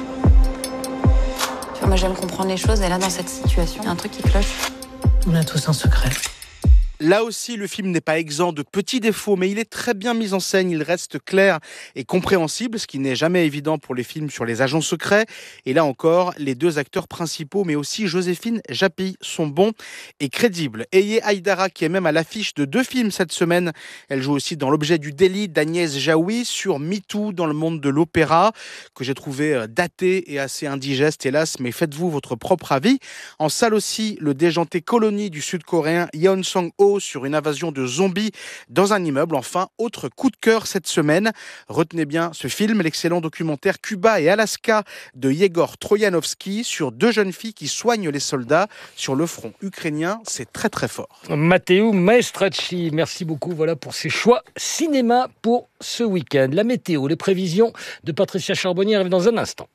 Moi, j'aime comprendre les choses, et là, dans cette situation, il y a un truc qui cloche. On a tous un secret. Là aussi, le film n'est pas exempt de petits défauts, mais il est très bien mis en scène. Il reste clair et compréhensible, ce qui n'est jamais évident pour les films sur les agents secrets. Et là encore, les deux acteurs principaux, mais aussi Joséphine Japy, sont bons et crédibles. Eye Aïdara, qui est même à l'affiche de 2 films cette semaine. Elle joue aussi dans L'objet du délit d'Agnès Jaoui, sur MeToo dans le monde de l'opéra, que j'ai trouvé daté et assez indigeste, hélas, mais faites-vous votre propre avis. En salle aussi, le déjanté Colonie du sud-coréen Yeon Sang-ho sur une invasion de zombies dans un immeuble. Enfin, autre coup de cœur cette semaine. Retenez bien ce film, l'excellent documentaire Cuba et Alaska de Yegor Troyanovski sur 2 jeunes filles qui soignent les soldats sur le front ukrainien. C'est très très fort. Matteo Maestracci, merci beaucoup pour ces choix cinéma pour ce week-end. La météo, les prévisions de Patricia Charbonnier arrivent dans un instant.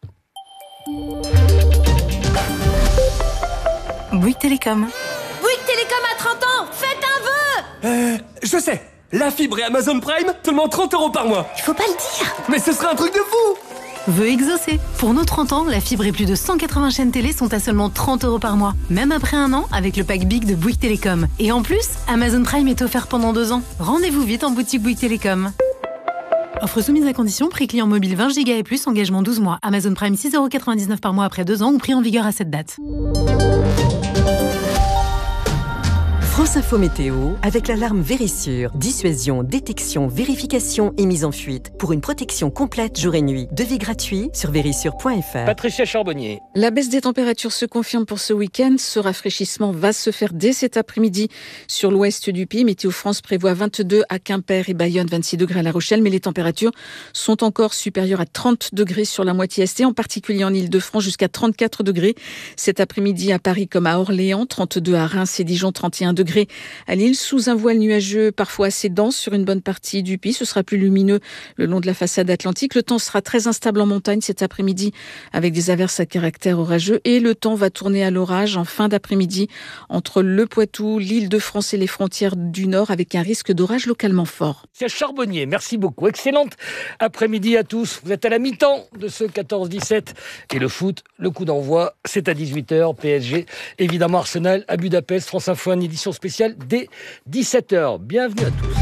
Bouygues Télécom. Bouygues Télécom a 30 ans. Faites un vœu. Je sais. La fibre et Amazon Prime, seulement 30 € par mois. Il faut pas le dire. Mais ce serait un truc de fou. Vœu exaucé. Pour nos 30 ans, la fibre et plus de 180 chaînes télé sont à seulement 30 € par mois. Même après un an, avec le pack Big de Bouygues Télécom. Et en plus, Amazon Prime est offert pendant 2 ans. Rendez-vous vite en boutique Bouygues Télécom. Offre soumise à condition, prix client mobile 20 Go et plus, engagement 12 mois. Amazon Prime 6,99 € par mois après 2 ans ou prix en vigueur à cette date. France Info Météo, avec l'alarme Vérissure. Dissuasion, détection, vérification et mise en fuite. Pour une protection complète jour et nuit. Devis gratuit sur vérissure.fr. Patricia Charbonnier. La baisse des températures se confirme pour ce week-end. Ce rafraîchissement va se faire dès cet après-midi sur l'ouest du pays. Météo France prévoit 22 à Quimper et Bayonne, 26 degrés à La Rochelle. Mais les températures sont encore supérieures à 30 degrés sur la moitié est, en particulier en Ile-de-France, jusqu'à 34 degrés. Cet après-midi à Paris comme à Orléans, 32 à Reims et Dijon, 31 degrés à Lille, sous un voile nuageux parfois assez dense sur une bonne partie du pays. Ce sera plus lumineux le long de la façade atlantique. Le temps sera très instable en montagne cet après-midi avec des averses à caractère orageux et le temps va tourner à l'orage en fin d'après-midi entre le Poitou, l'Île-de-France et les frontières du Nord avec un risque d'orage localement fort. C'est Charbonnier, merci beaucoup. Excellente après-midi à tous. Vous êtes à la mi-temps de ce 14-17 et le foot, le coup d'envoi, c'est à 18h. PSG, évidemment Arsenal à Budapest. France Info, une édition spéciale dès 17h. Bienvenue à tous.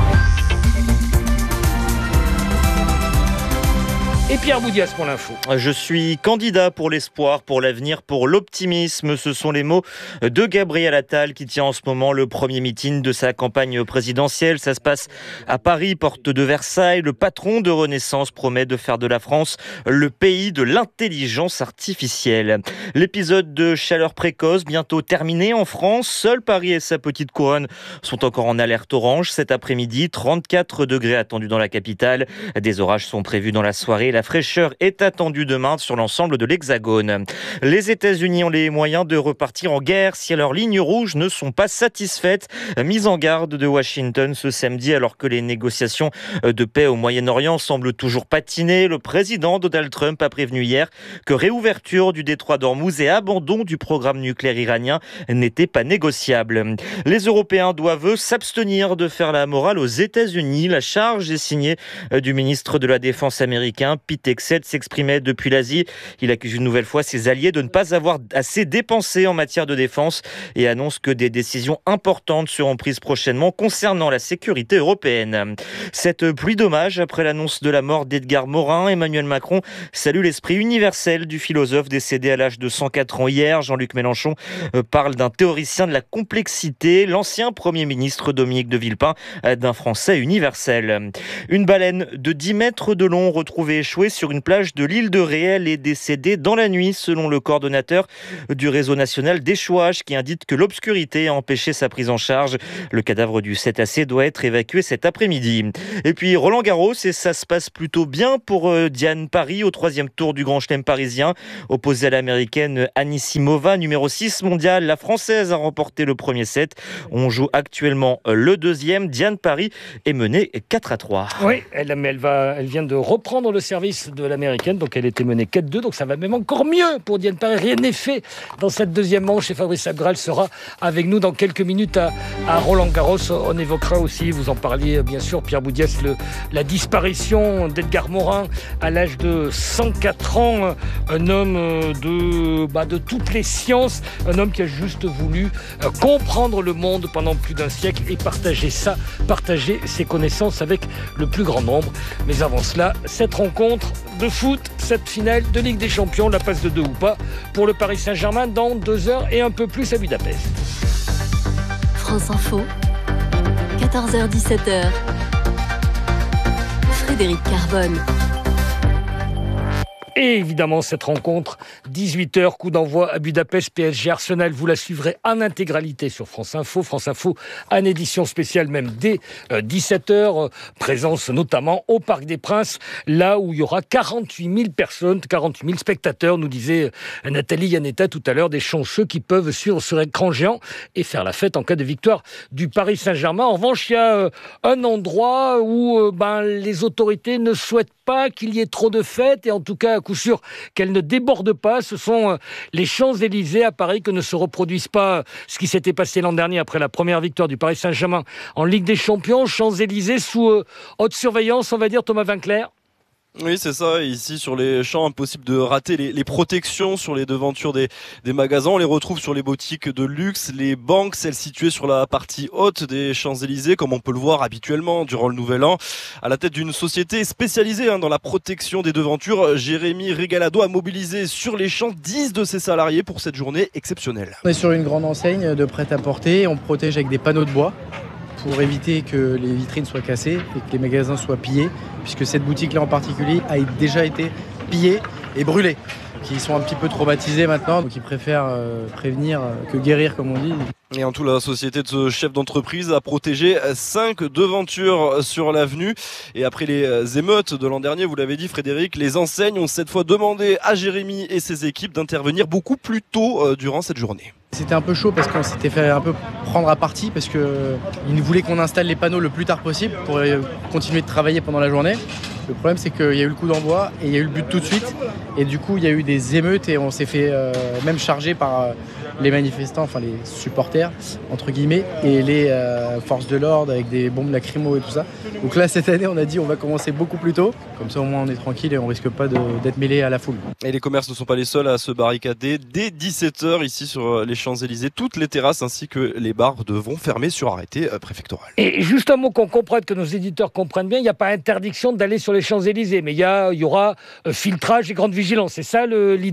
Et Pierre Boudias pour l'info. Je suis candidat pour l'espoir, pour l'avenir, pour l'optimisme. Ce sont les mots de Gabriel Attal qui tient en ce moment le premier meeting de sa campagne présidentielle. Ça se passe à Paris, porte de Versailles. Le patron de Renaissance promet de faire de la France le pays de l'intelligence artificielle. L'épisode de chaleur précoce bientôt terminé en France. Seul Paris et sa petite couronne sont encore en alerte orange. Cet après-midi, 34 degrés attendus dans la capitale. Des orages sont prévus dans la soirée. la fraîcheur est attendue demain sur l'ensemble de l'Hexagone. Les États-Unis ont les moyens de repartir en guerre si leurs lignes rouges ne sont pas satisfaites. Mise en garde de Washington ce samedi alors que les négociations de paix au Moyen-Orient semblent toujours patiner. Le président Donald Trump a prévenu hier que réouverture du détroit d'Ormuz et abandon du programme nucléaire iranien n'étaient pas négociables. Les Européens doivent s'abstenir de faire la morale aux États-Unis. La charge est signée du ministre de la Défense américain. Pete Hegseth s'exprimait depuis l'Asie. Il accuse une nouvelle fois ses alliés de ne pas avoir assez dépensé en matière de défense et annonce que des décisions importantes seront prises prochainement concernant la sécurité européenne. Cette pluie d'hommages après l'annonce de la mort d'Edgar Morin, Emmanuel Macron salue l'esprit universel du philosophe décédé à l'âge de 104 ans hier. Jean-Luc Mélenchon parle d'un théoricien de la complexité, l'ancien Premier ministre Dominique de Villepin, d'un Français universel. Une baleine de 10 mètres de long retrouvée échouée sur une plage de l'île de Ré. Elle est décédée dans la nuit, selon le coordonnateur du réseau national d'échouage qui indique que l'obscurité a empêché sa prise en charge. Le cadavre du cétacé doit être évacué cet après-midi. Et puis Roland Garros, et ça se passe plutôt bien pour Diane Paris au 3e tour du Grand Chelem parisien. Opposée à l'américaine Anisimova, numéro 6 mondiale, la française a remporté le premier set. On joue actuellement le deuxième. Diane Paris est menée 4-3. Oui, elle vient de reprendre le service de l'américaine, donc elle était menée 4-2, donc ça va même encore mieux pour Diane Paris. Rien n'est fait dans cette deuxième manche et Fabrice Abgral sera avec nous dans quelques minutes à Roland-Garros. On évoquera aussi, vous en parliez bien sûr, Pierre Boudiès, la disparition d'Edgar Morin à l'âge de 104 ans, un homme de toutes les sciences, un homme qui a juste voulu comprendre le monde pendant plus d'un siècle et partager ses connaissances avec le plus grand nombre. Mais avant cela, cette rencontre de foot, cette finale de Ligue des Champions, la passe de 2 ou pas pour le Paris Saint-Germain dans 2 heures et un peu plus à Budapest. France Info, 14h-17h. Frédéric Carbone. Et évidemment, cette rencontre, 18h, coup d'envoi à Budapest, PSG Arsenal, vous la suivrez en intégralité sur France Info. France Info, en édition spéciale, même dès 17h, présence notamment au Parc des Princes, là où il y aura 48 000 personnes, 48 000 spectateurs, nous disait Nathalie Yanetta tout à l'heure, des chanceux qui peuvent suivre sur écran géant et faire la fête en cas de victoire du Paris Saint-Germain. En revanche, il y a un endroit où les autorités ne souhaitent pas qu'il y ait trop de fêtes et en tout cas à coup sûr qu'elles ne débordent pas. Ce sont les Champs-Élysées à Paris, que ne se reproduise pas ce qui s'était passé l'an dernier après la première victoire du Paris Saint-Germain en Ligue des Champions. Champs-Élysées sous haute surveillance, on va dire, Thomas Vinclair. Oui, c'est ça. Ici, sur les champs, impossible de rater les protections sur les devantures des magasins. On les retrouve sur les boutiques de luxe, les banques, celles situées sur la partie haute des Champs-Élysées, comme on peut le voir habituellement durant le Nouvel An. À la tête d'une société spécialisée dans la protection des devantures, Jérémy Regalado a mobilisé sur les champs 10 de ses salariés pour cette journée exceptionnelle. On est sur une grande enseigne de prêt-à-porter. On protège avec des panneaux de bois pour éviter que les vitrines soient cassées et que les magasins soient pillés, puisque cette boutique-là en particulier a déjà été pillée et brûlée, qui sont un petit peu traumatisés maintenant, donc ils préfèrent prévenir que guérir, comme on dit. Et en tout, la société de ce chef d'entreprise a protégé 5 devantures sur l'avenue. Et après les émeutes de l'an dernier, vous l'avez dit Frédéric, les enseignes ont cette fois demandé à Jérémy et ses équipes d'intervenir beaucoup plus tôt durant cette journée. C'était un peu chaud parce qu'on s'était fait un peu prendre à partie parce qu'ils voulaient qu'on installe les panneaux le plus tard possible pour continuer de travailler pendant la journée. Le problème, c'est qu'il y a eu le coup d'envoi et il y a eu le but tout de suite. Et du coup, il y a eu des émeutes et on s'est fait même charger par les manifestants, enfin les supporters, entre guillemets, et les forces de l'ordre avec des bombes lacrymo et tout ça. Donc là, cette année, on a dit on va commencer beaucoup plus tôt. Comme ça, au moins, on est tranquille et on risque pas d'être mêlé à la foule. Et les commerces ne sont pas les seuls à se barricader. Dès 17h, ici sur les Champs-Élysées, toutes les terrasses ainsi que les bars devront fermer sur arrêté préfectoral. Et juste un mot qu'on comprenne, que nos éditeurs comprennent bien, il n'y a pas interdiction d'aller sur les Champs-Élysées, mais il y aura filtrage et grande vigilance. C'est ça l'idée ?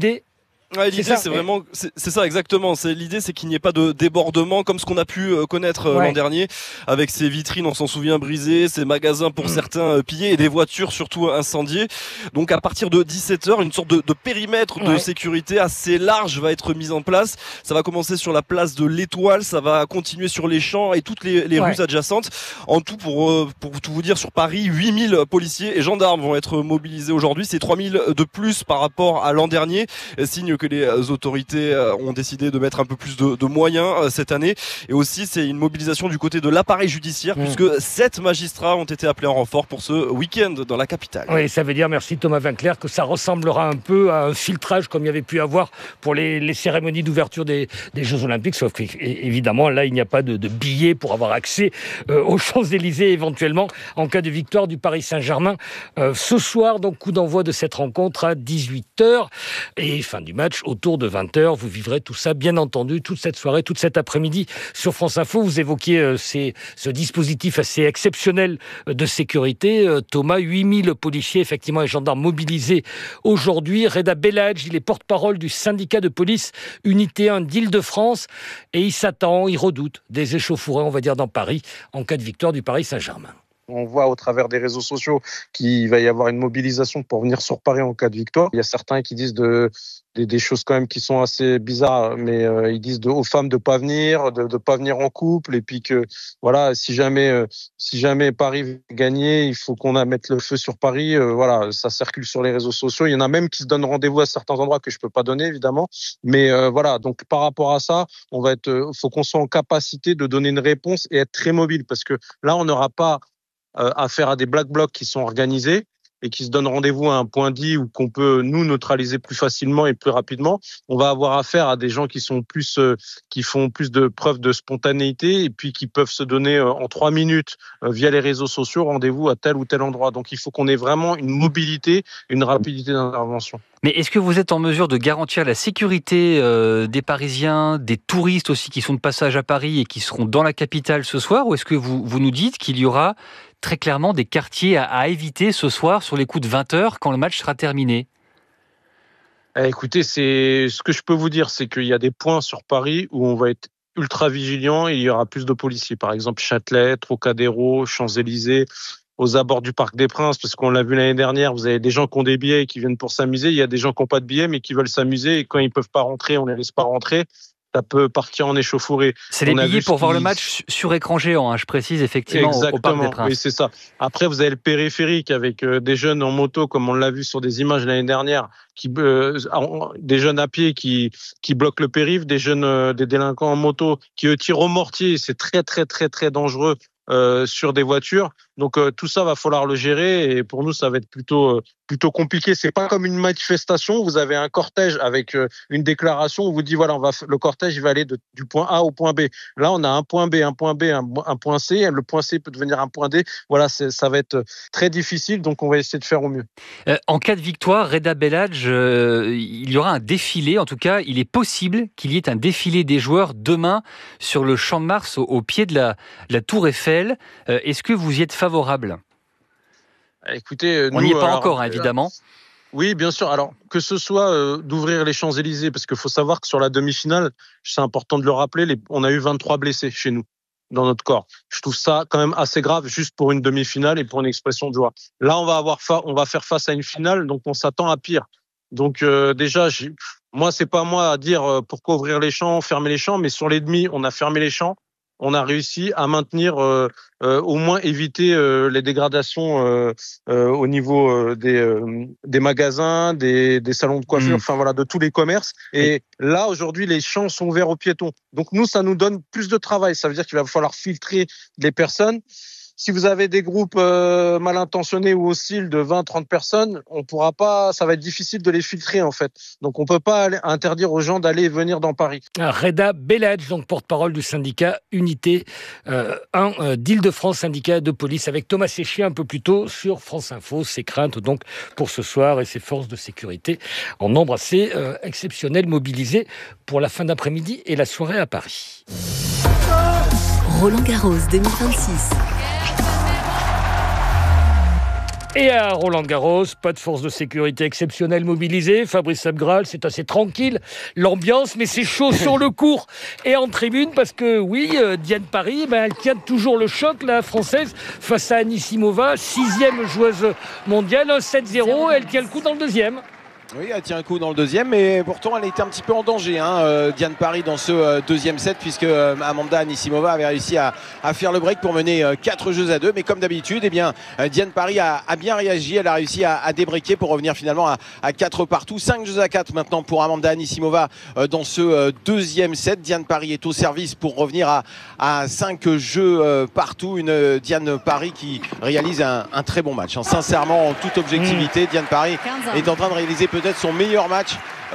Ouais, l'idée, c'est vraiment, c'est ça exactement. L'idée, c'est qu'il n'y ait pas de débordement comme ce qu'on a pu connaître l'an dernier, avec ces vitrines, on s'en souvient, brisées, ces magasins pour certains pillés et des voitures surtout incendiées. Donc à partir de 17h, une sorte de périmètre de sécurité assez large va être mise en place. Ça va commencer sur la place de l'Étoile, ça va continuer sur les champs et toutes les rues adjacentes. En tout, pour tout vous dire, sur Paris, 8000 policiers et gendarmes vont être mobilisés aujourd'hui. C'est 3000 de plus par rapport à l'an dernier. Signe que les autorités ont décidé de mettre un peu plus de moyens cette année. Et aussi, c'est une mobilisation du côté de l'appareil judiciaire, puisque 7 magistrats ont été appelés en renfort pour ce week-end dans la capitale. Oui, ça veut dire, merci Thomas Vinclair, que ça ressemblera un peu à un filtrage comme il y avait pu avoir pour les cérémonies d'ouverture des Jeux Olympiques, sauf qu'évidemment, là, il n'y a pas de billets pour avoir accès aux Champs-Élysées éventuellement en cas de victoire du Paris Saint-Germain. Ce soir, donc, coup d'envoi de cette rencontre à 18h et fin du match autour de 20h. Vous vivrez tout ça, bien entendu, toute cette soirée, toute cet après-midi sur France Info. Vous évoquiez ce dispositif assez exceptionnel de sécurité. Thomas, 8000 policiers, effectivement, et gendarmes mobilisés aujourd'hui. Reda Bellage, il est porte-parole du syndicat de police Unité 1 d'Île-de-France et il s'attend, il redoute des échauffourées, on va dire, dans Paris en cas de victoire du Paris Saint-Germain. On voit au travers des réseaux sociaux qu'il va y avoir une mobilisation pour venir sur Paris en cas de victoire. Il y a certains qui disent des choses quand même qui sont assez bizarres, mais ils disent aux femmes de pas venir, de pas venir en couple, et puis que voilà, si jamais Paris veut gagner, il faut qu'on mette le feu sur Paris. Voilà, ça circule sur les réseaux sociaux. Il y en a même qui se donnent rendez-vous à certains endroits que je peux pas donner évidemment, mais voilà. Donc par rapport à ça, faut qu'on soit en capacité de donner une réponse et être très mobile, parce que là, on n'aura pas affaire à des black blocs qui sont organisés et qui se donnent rendez-vous à un point dit ou qu'on peut nous neutraliser plus facilement et plus rapidement. On va avoir affaire à des gens qui sont qui font plus de preuves de spontanéité et puis qui peuvent se donner en 3 minutes via les réseaux sociaux rendez-vous à tel ou tel endroit. Donc il faut qu'on ait vraiment une mobilité, une rapidité d'intervention. Mais est-ce que vous êtes en mesure de garantir la sécurité des Parisiens, des touristes aussi qui sont de passage à Paris et qui seront dans la capitale ce soir, ou est-ce que vous nous dites qu'il y aura très clairement des quartiers à éviter ce soir sur les coups de 20h quand le match sera terminé? Écoutez, ce que je peux vous dire, c'est qu'il y a des points sur Paris où on va être ultra vigilant et il y aura plus de policiers. Par exemple, Châtelet, Trocadéro, Champs-Élysées, aux abords du Parc des Princes, parce qu'on l'a vu l'année dernière, vous avez des gens qui ont des billets et qui viennent pour s'amuser. Il y a des gens qui n'ont pas de billets mais qui veulent s'amuser et quand ils peuvent pas rentrer, on les laisse pas rentrer. Ça peut partir en échauffourée. C'est les billets pour voir le match sur écran géant, je précise effectivement. Exactement, au Parc des Princes. Oui, c'est ça. Après, vous avez le périphérique avec des jeunes en moto, comme on l'a vu sur des images l'année dernière, des jeunes à pied qui bloquent le périph', des délinquants en moto qui eux tirent au mortier. C'est très très très très dangereux sur des voitures. Donc tout ça va falloir le gérer et pour nous ça va être plutôt compliqué. C'est pas comme une manifestation, vous avez un cortège avec une déclaration où vous dit voilà, le cortège il va aller du point A au point B. Là on a un point B, un point C, le point C peut devenir un point D. Voilà, ça va être très difficile, donc on va essayer de faire au mieux. En cas de victoire, Reda Bellage, il y aura un défilé, en tout cas il est possible qu'il y ait un défilé des joueurs demain sur le Champ de Mars au pied de la Tour Eiffel. Est-ce que vous y êtes favorable? Écoutez, on n'y est pas encore, évidemment. Oui, bien sûr. Alors, que ce soit d'ouvrir les Champs-Élysées, parce qu'il faut savoir que sur la demi-finale, c'est important de le rappeler, on a eu 23 blessés chez nous, dans notre corps. Je trouve ça quand même assez grave, juste pour une demi-finale et pour une expression de joie. Là, on va faire face à une finale, donc on s'attend à pire. Donc déjà, moi, c'est pas moi à dire pourquoi ouvrir les champs, fermer les champs, mais sur les demi, on a fermé les champs. On a réussi à maintenir, au moins éviter les dégradations au niveau des magasins, des salons de coiffure, enfin voilà, de tous les commerces. Et là, aujourd'hui, les champs sont ouverts aux piétons. Donc nous, ça nous donne plus de travail. Ça veut dire qu'il va falloir filtrer les personnes. Si vous avez des groupes mal intentionnés ou hostiles de 20-30 personnes, on pourra pas, ça va être difficile de les filtrer en fait. Donc on peut pas interdire aux gens d'aller et venir dans Paris. Reda Bellage, donc porte-parole du syndicat Unité 1 d'Île-de-France, syndicat de police, avec Thomas Séchier un peu plus tôt sur France Info. Ses craintes donc pour ce soir et ses forces de sécurité en nombre assez exceptionnel mobilisées pour la fin d'après-midi et la soirée à Paris. Roland Garros 2026. Et à Roland-Garros, pas de force de sécurité exceptionnelle mobilisée. Fabrice Sebgral, c'est assez tranquille, l'ambiance, mais c'est chaud sur le court et en tribune parce que oui, Diane Paris, elle tient toujours le choc, la française, face à Anisimova, 6e joueuse mondiale, 7-0, elle tient le coup dans le deuxième. Oui, elle tient un coup dans le deuxième, mais pourtant elle était un petit peu en danger, Diane Paris, dans ce deuxième set, puisque Amanda Anisimova avait réussi à faire le break pour mener 4-2. Mais comme d'habitude, Diane Paris a bien réagi, elle a réussi à débreaker pour revenir finalement à 4-2, 5-4 maintenant pour Amanda Anisimova dans ce deuxième set. Diane Paris est au service pour revenir à 5-2. Une Diane Paris qui réalise un très bon match. Sincèrement, en toute objectivité, Diane Paris est en train de réaliser peut-être son meilleur match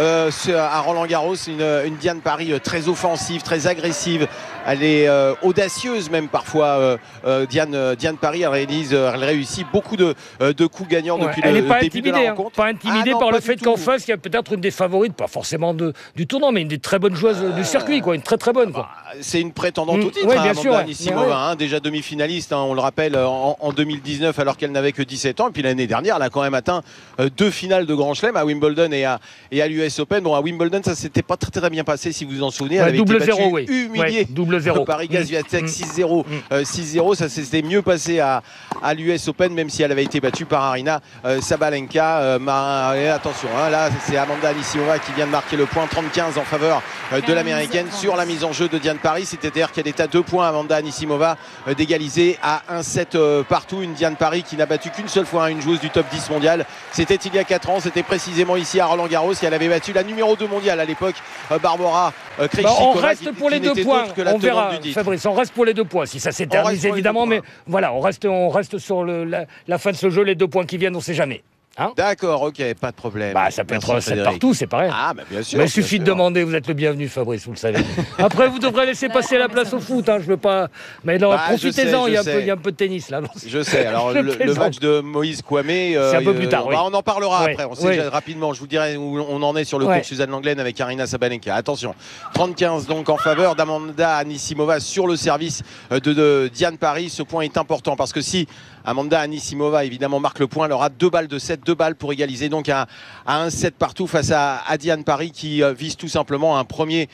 à Roland-Garros. Une Diane Paris très offensive, très agressive. Elle est audacieuse même parfois. Diane Paris, elle réussit beaucoup de coups gagnants depuis le début de la rencontre. Pas intimidée par le fait qu'en face, il y a peut-être une des favorites, pas forcément du tournant, mais une des très bonnes joueuses du circuit, une très très bonne. C'est une prétendante au titre, Amanda Anisimova, déjà demi-finaliste, on le rappelle, en 2019, alors qu'elle n'avait que 17 ans. Et puis l'année dernière, elle a quand même atteint 2 finales de Grand Chelem à Wimbledon et à l'US Open. Bon, à Wimbledon, ça s'était pas très, très bien passé, si vous vous en souvenez. Elle avait été battue, humiliée par Iga Swiatek, 6-0. 6-0, ça s'était mieux passé à l'US Open, même si elle avait été battue par Aryna Sabalenka. Attention, là, c'est Amanda Anisimova qui vient de marquer le point 30-15 en faveur de l'américaine sur la mise en jeu de Diane Paris. C'est-à-dire qu'elle est à 2 points, Amanda Anisimova, d'égaliser à 1-7 partout. Une Diane Paris qui n'a battu qu'une seule fois une joueuse du top 10 mondial. C'était il y a 4 ans, c'était précisément ici à Roland-Garros. Elle avait battu la numéro 2 mondiale à l'époque, Barbara Krejcikova. On reste pour les 2 points, on verra, Fabrice, on reste pour les 2 points. Si ça s'éternise évidemment, mais voilà, on reste sur la fin de ce jeu, les 2 points qui viennent, on ne sait jamais. D'accord, ok, pas de problème. Ça peut être 7 partout, c'est pareil. Bien sûr. Mais il suffit de demander, vous êtes le bienvenu, Fabrice, vous le savez. Après, vous devrez laisser passer la place au foot, je veux pas. Mais profitez-en, il y a un peu de tennis là. Je sais, alors le match de Moïse Kouame, c'est un peu plus tard. On en parlera après, on sait rapidement, je vous dirai où on en est sur le cours Suzanne Lenglen avec Aryna Sabalenka. Attention, 30-15 donc en faveur d'Amanda Anisimova sur le service de Diane Paris. Ce point est important parce que si Amanda Anisimova évidemment marque le point, elle aura 2 balles de 7, 2 balles pour égaliser donc à 1-7 partout face à Diane Paris qui vise tout simplement un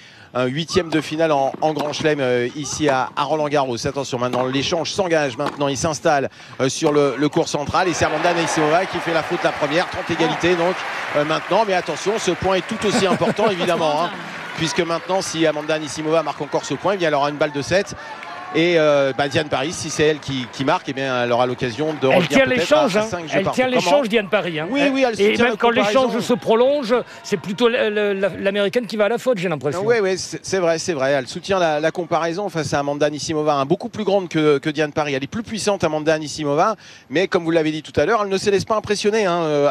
8e de finale en Grand Chelem ici à Roland-Garros. Attention, maintenant l'échange s'engage, maintenant il s'installe sur le court central et c'est Amanda Anisimova qui fait la faute la première, 30 égalités donc maintenant, mais attention, ce point est tout aussi important évidemment, puisque maintenant si Amanda Anisimova marque encore ce point, elle aura une balle de 7. Et Diane Paris, si c'est elle qui marque, elle aura l'occasion de revenir peut-être à 5 jeux. Elle tient l'échange, Diane Paris. Oui, elle et même quand l'échange se prolonge, c'est plutôt l'américaine qui va à la faute, j'ai l'impression. Oui, c'est vrai. Elle soutient la comparaison face à Amanda Anisimova, beaucoup plus grande que Diane Paris. Elle est plus puissante, Amanda Anisimova, mais comme vous l'avez dit tout à l'heure, elle ne se laisse pas impressionner,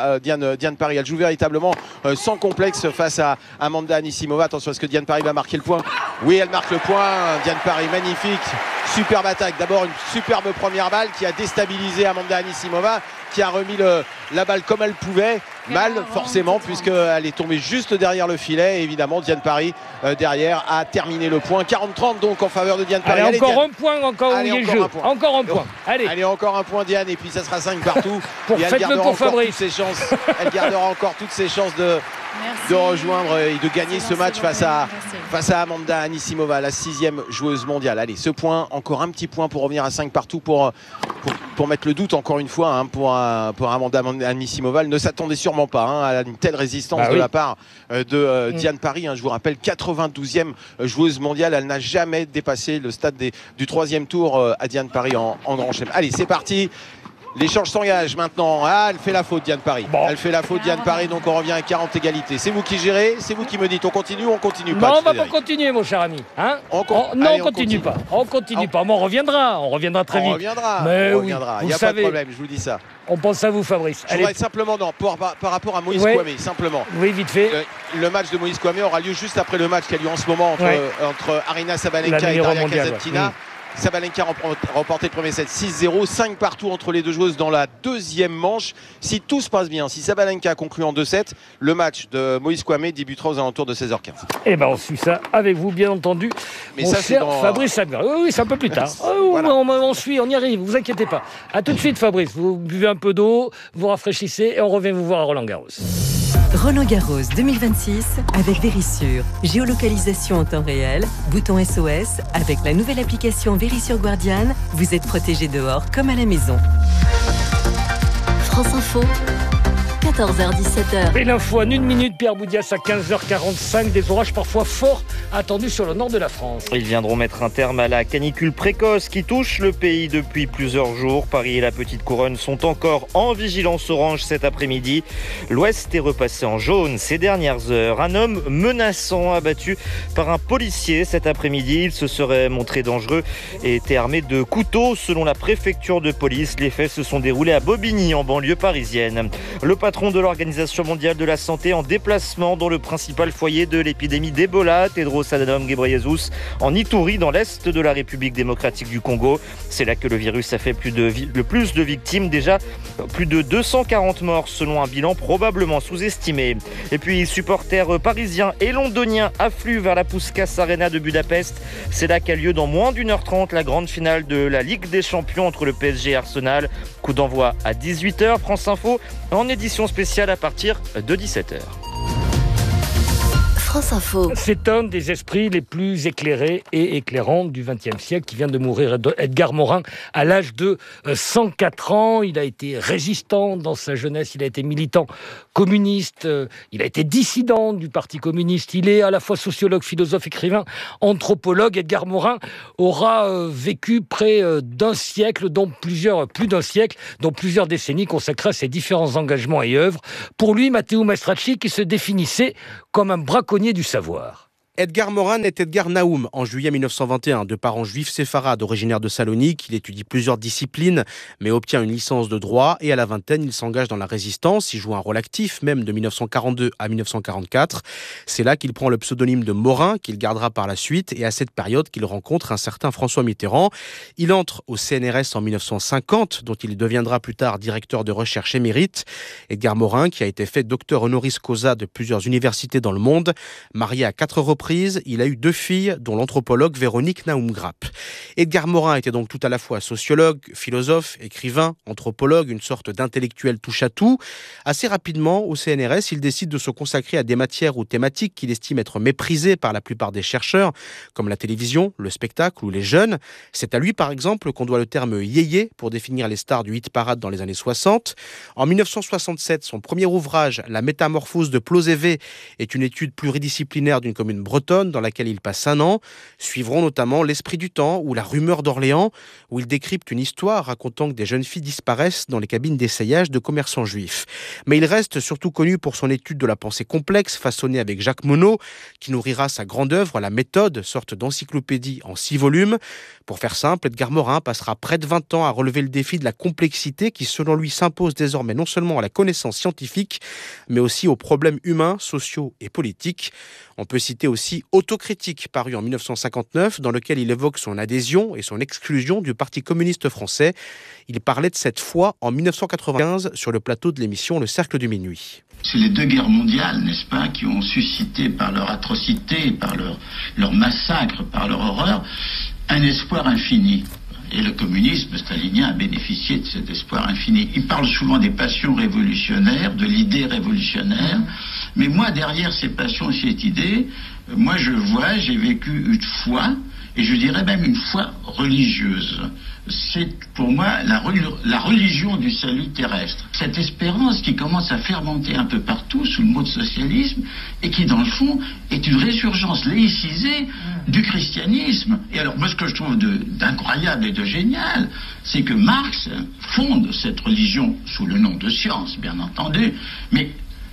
Diane Paris. Elle joue véritablement sans complexe face à Amanda Anisimova. Attention, est-ce que Diane Paris va marquer le point? Oui, elle marque le point. Diane Paris, magnifique. Superbe attaque, d'abord une superbe première balle qui a déstabilisé Amanda Anisimova, qui a remis la balle comme elle pouvait, mal forcément puisqu'elle est tombée juste derrière le filet et évidemment Diane Paris derrière a terminé le point. 40-30 donc en faveur de Diane Paris. Allez, encore un point, encore un point. Allez, encore un point Diane et puis ça sera 5 partout. Et elle gardera encore toutes ses chances. Elle gardera encore toutes ses chances de rejoindre et de gagner ce match face à Amanda Anisimova, la 6e joueuse mondiale. Allez, ce point, encore un petit point pour revenir à 5 partout pour mettre le doute encore une fois pour Amanda Anisimova. Elle ne s'attendait sûrement pas à une telle résistance de la part de Diane Paris. Je vous rappelle, 92e joueuse mondiale. Elle n'a jamais dépassé le stade du 3e tour à Diane Paris en Grand Chelem. Allez, c'est parti. L'échange s'engage maintenant. Elle fait la faute, Diane Paris. Elle fait la faute, Diane Paris, donc on revient à 40 égalités. C'est vous qui gérez, c'est vous qui me dites on continue ou on continue pas? Non, on va pas continuer, mon cher ami. On continue pas. On continue pas. Mais on reviendra très vite. On reviendra. Il n'y a pas de problème, je vous dis ça. On pense à vous, Fabrice. Je voudrais simplement, par rapport à Moïse Kouame, simplement. Oui, vite fait. Le match de Moïse Kouame aura lieu juste après le match qui a lieu en ce moment entre Aryna Sabalenka et Daria Kasatkina. Sabalenka remporté le premier set 6-0, 5 partout entre les deux joueuses dans la deuxième manche. Si tout se passe bien, si Sabalenka conclut en 2-7, le match de Moïse Kouamé débutera aux alentours de 16h15. Eh ben on suit ça avec vous, bien entendu. Mais ça, c'est dans... Fabrice Adgar. Oui, c'est un peu plus tard. Voilà. On suit, on y arrive, vous inquiétez pas. À tout de suite, Fabrice. Vous buvez un peu d'eau, vous rafraîchissez et on revient vous voir à Roland-Garros. Roland-Garros 2026 avec Vérissure. Géolocalisation en temps réel, bouton SOS. Avec la nouvelle application Vérissure Guardian, vous êtes protégé dehors comme à la maison. France Info, 14h-17h. Et l'info en 1 minute, Pierre Boudias à 15h45. Des orages parfois forts attendus sur le nord de la France. Ils viendront mettre un terme à la canicule précoce qui touche le pays depuis plusieurs jours. Paris et la Petite Couronne sont encore en vigilance orange cet après-midi. L'Ouest est repassé en jaune ces dernières heures. Un homme menaçant abattu par un policier cet après-midi. Il se serait montré dangereux et était armé de couteaux selon la préfecture de police. Les faits se sont déroulés à Bobigny en banlieue parisienne. Le patron de l'Organisation mondiale de la santé en déplacement dans le principal foyer de l'épidémie d'Ebola, Tedros Adhanom Ghebreyesus, en Ituri, dans l'est de la République démocratique du Congo. C'est là que le virus a fait le plus de victimes, déjà plus de 240 morts selon un bilan probablement sous-estimé. Et puis, supporters parisiens et londoniens affluent vers la Puskás Arena de Budapest. C'est là qu'a lieu dans moins d'1h30 la grande finale de la Ligue des Champions entre le PSG et Arsenal. Coup d'envoi à 18h, France Info, en édition spéciale à partir de 17h. France Info. C'est un des esprits les plus éclairés et éclairants du XXe siècle qui vient de mourir, Edgar Morin, à l'âge de 104 ans. Il a été résistant dans sa jeunesse, il a été militant communiste, il a été dissident du Parti communiste. Il est à la fois sociologue, philosophe, écrivain, anthropologue. Edgar Morin aura vécu près d'un siècle, plus d'un siècle, dont plusieurs décennies consacrées à ses différents engagements et œuvres. Pour lui, Matteo Mastracci, qui se définissait comme un braconnier du savoir. Edgar Morin est Edgar Naoum. En juillet 1921, de parents juifs séfarades originaires de Salonique, il étudie plusieurs disciplines, mais obtient une licence de droit et à la vingtaine, il s'engage dans la résistance. Il joue un rôle actif, même de 1942 à 1944. C'est là qu'il prend le pseudonyme de Morin, qu'il gardera par la suite, et à cette période qu'il rencontre un certain François Mitterrand. Il entre au CNRS en 1950, dont il deviendra plus tard directeur de recherche émérite. Edgar Morin, qui a été fait docteur honoris causa de plusieurs universités dans le monde, marié à 4 reprises, il a eu 2 filles, dont l'anthropologue Véronique Naoum-Grapp. Edgar Morin était donc tout à la fois sociologue, philosophe, écrivain, anthropologue, une sorte d'intellectuel touche-à-tout. Assez rapidement, au CNRS, il décide de se consacrer à des matières ou thématiques qu'il estime être méprisées par la plupart des chercheurs, comme la télévision, le spectacle ou les jeunes. C'est à lui, par exemple, qu'on doit le terme yéyé pour définir les stars du hit-parade dans les années 60. En 1967, son premier ouvrage, La métamorphose de Plozévé, est une étude pluridisciplinaire d'une commune bretonne dans laquelle il passe 1 an. Suivront notamment L'Esprit du temps ou La rumeur d'Orléans, où il décrypte une histoire racontant que des jeunes filles disparaissent dans les cabines d'essayage de commerçants juifs. Mais il reste surtout connu pour son étude de la pensée complexe façonnée avec Jacques Monod, qui nourrira sa grande œuvre, La méthode, sorte d'encyclopédie en 6 volumes. Pour faire simple, Edgar Morin passera près de 20 ans à relever le défi de la complexité qui, selon lui, s'impose désormais non seulement à la connaissance scientifique, mais aussi aux problèmes humains, sociaux et politiques. On peut citer aussi Autocritique, paru en 1959, dans lequel il évoque son adhésion et son exclusion du Parti communiste français. Il parlait de cette foi en 1995 sur le plateau de l'émission Le Cercle du Minuit. C'est les 2 guerres mondiales, n'est-ce pas, qui ont suscité par leur atrocité, par leur massacre, par leur horreur, un espoir infini. Et le communisme stalinien a bénéficié de cet espoir infini. Il parle souvent des passions révolutionnaires, de l'idée révolutionnaire. Mais moi, derrière ces passions et cette idée, j'ai vécu une foi, et je dirais même une foi religieuse. C'est pour moi la religion du salut terrestre. Cette espérance qui commence à fermenter un peu partout sous le mot de socialisme et qui dans le fond est une résurgence laïcisée du christianisme. Et alors moi ce que je trouve d'incroyable et de génial, c'est que Marx fonde cette religion sous le nom de science bien entendu, mais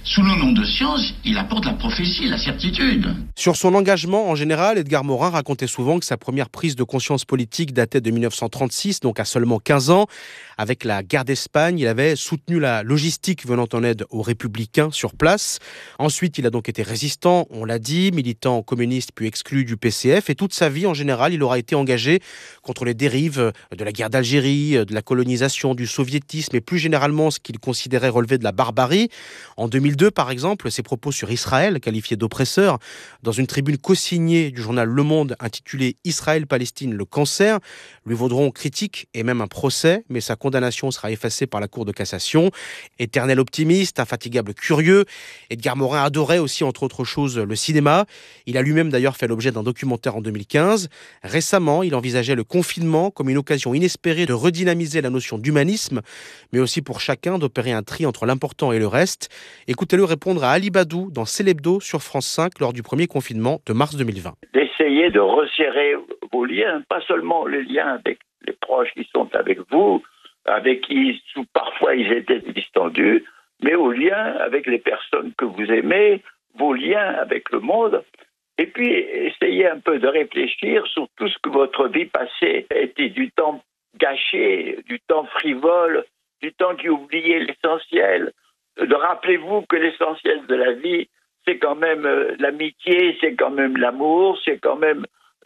Sous le nom de science, il apporte la prophétie, la certitude. Sur son engagement en général, Edgar Morin racontait souvent que sa première prise de conscience politique datait de 1936, donc à seulement 15 ans. Avec la guerre d'Espagne, il avait soutenu la logistique venant en aide aux républicains sur place. Ensuite, il a donc été résistant, on l'a dit, militant communiste puis exclu du PCF. Et toute sa vie, en général, il aura été engagé contre les dérives de la guerre d'Algérie, de la colonisation, du soviétisme et plus généralement ce qu'il considérait relever de la barbarie. En 2002, par exemple, ses propos sur Israël, qualifié d'oppresseur, dans une tribune co-signée du journal Le Monde intitulée « Israël-Palestine, le cancer », lui vaudront critiques et même un procès, mais sa condamnation sera effacée par la Cour de cassation. Éternel optimiste, infatigable curieux, Edgar Morin adorait aussi, entre autres choses, le cinéma. Il a lui-même d'ailleurs fait l'objet d'un documentaire en 2015. Récemment, il envisageait le confinement comme une occasion inespérée de redynamiser la notion d'humanisme, mais aussi pour chacun d'opérer un tri entre l'important et le reste. Écoutez-le répondre à Ali Badou dans Célébdo sur France 5 lors du premier confinement de mars 2020. D'essayer de resserrer vos liens, pas seulement les liens avec les proches qui sont avec vous, avec qui parfois ils étaient distendus, mais aux liens avec les personnes que vous aimez, vos liens avec le monde. Et puis, essayez un peu de réfléchir sur tout ce que votre vie passée a été du temps gâché, du temps frivole, du temps qui oubliait l'essentiel. Rappelez-vous que l'essentiel de la vie, c'est quand même l'amitié, c'est quand même l'amour, c'est quand même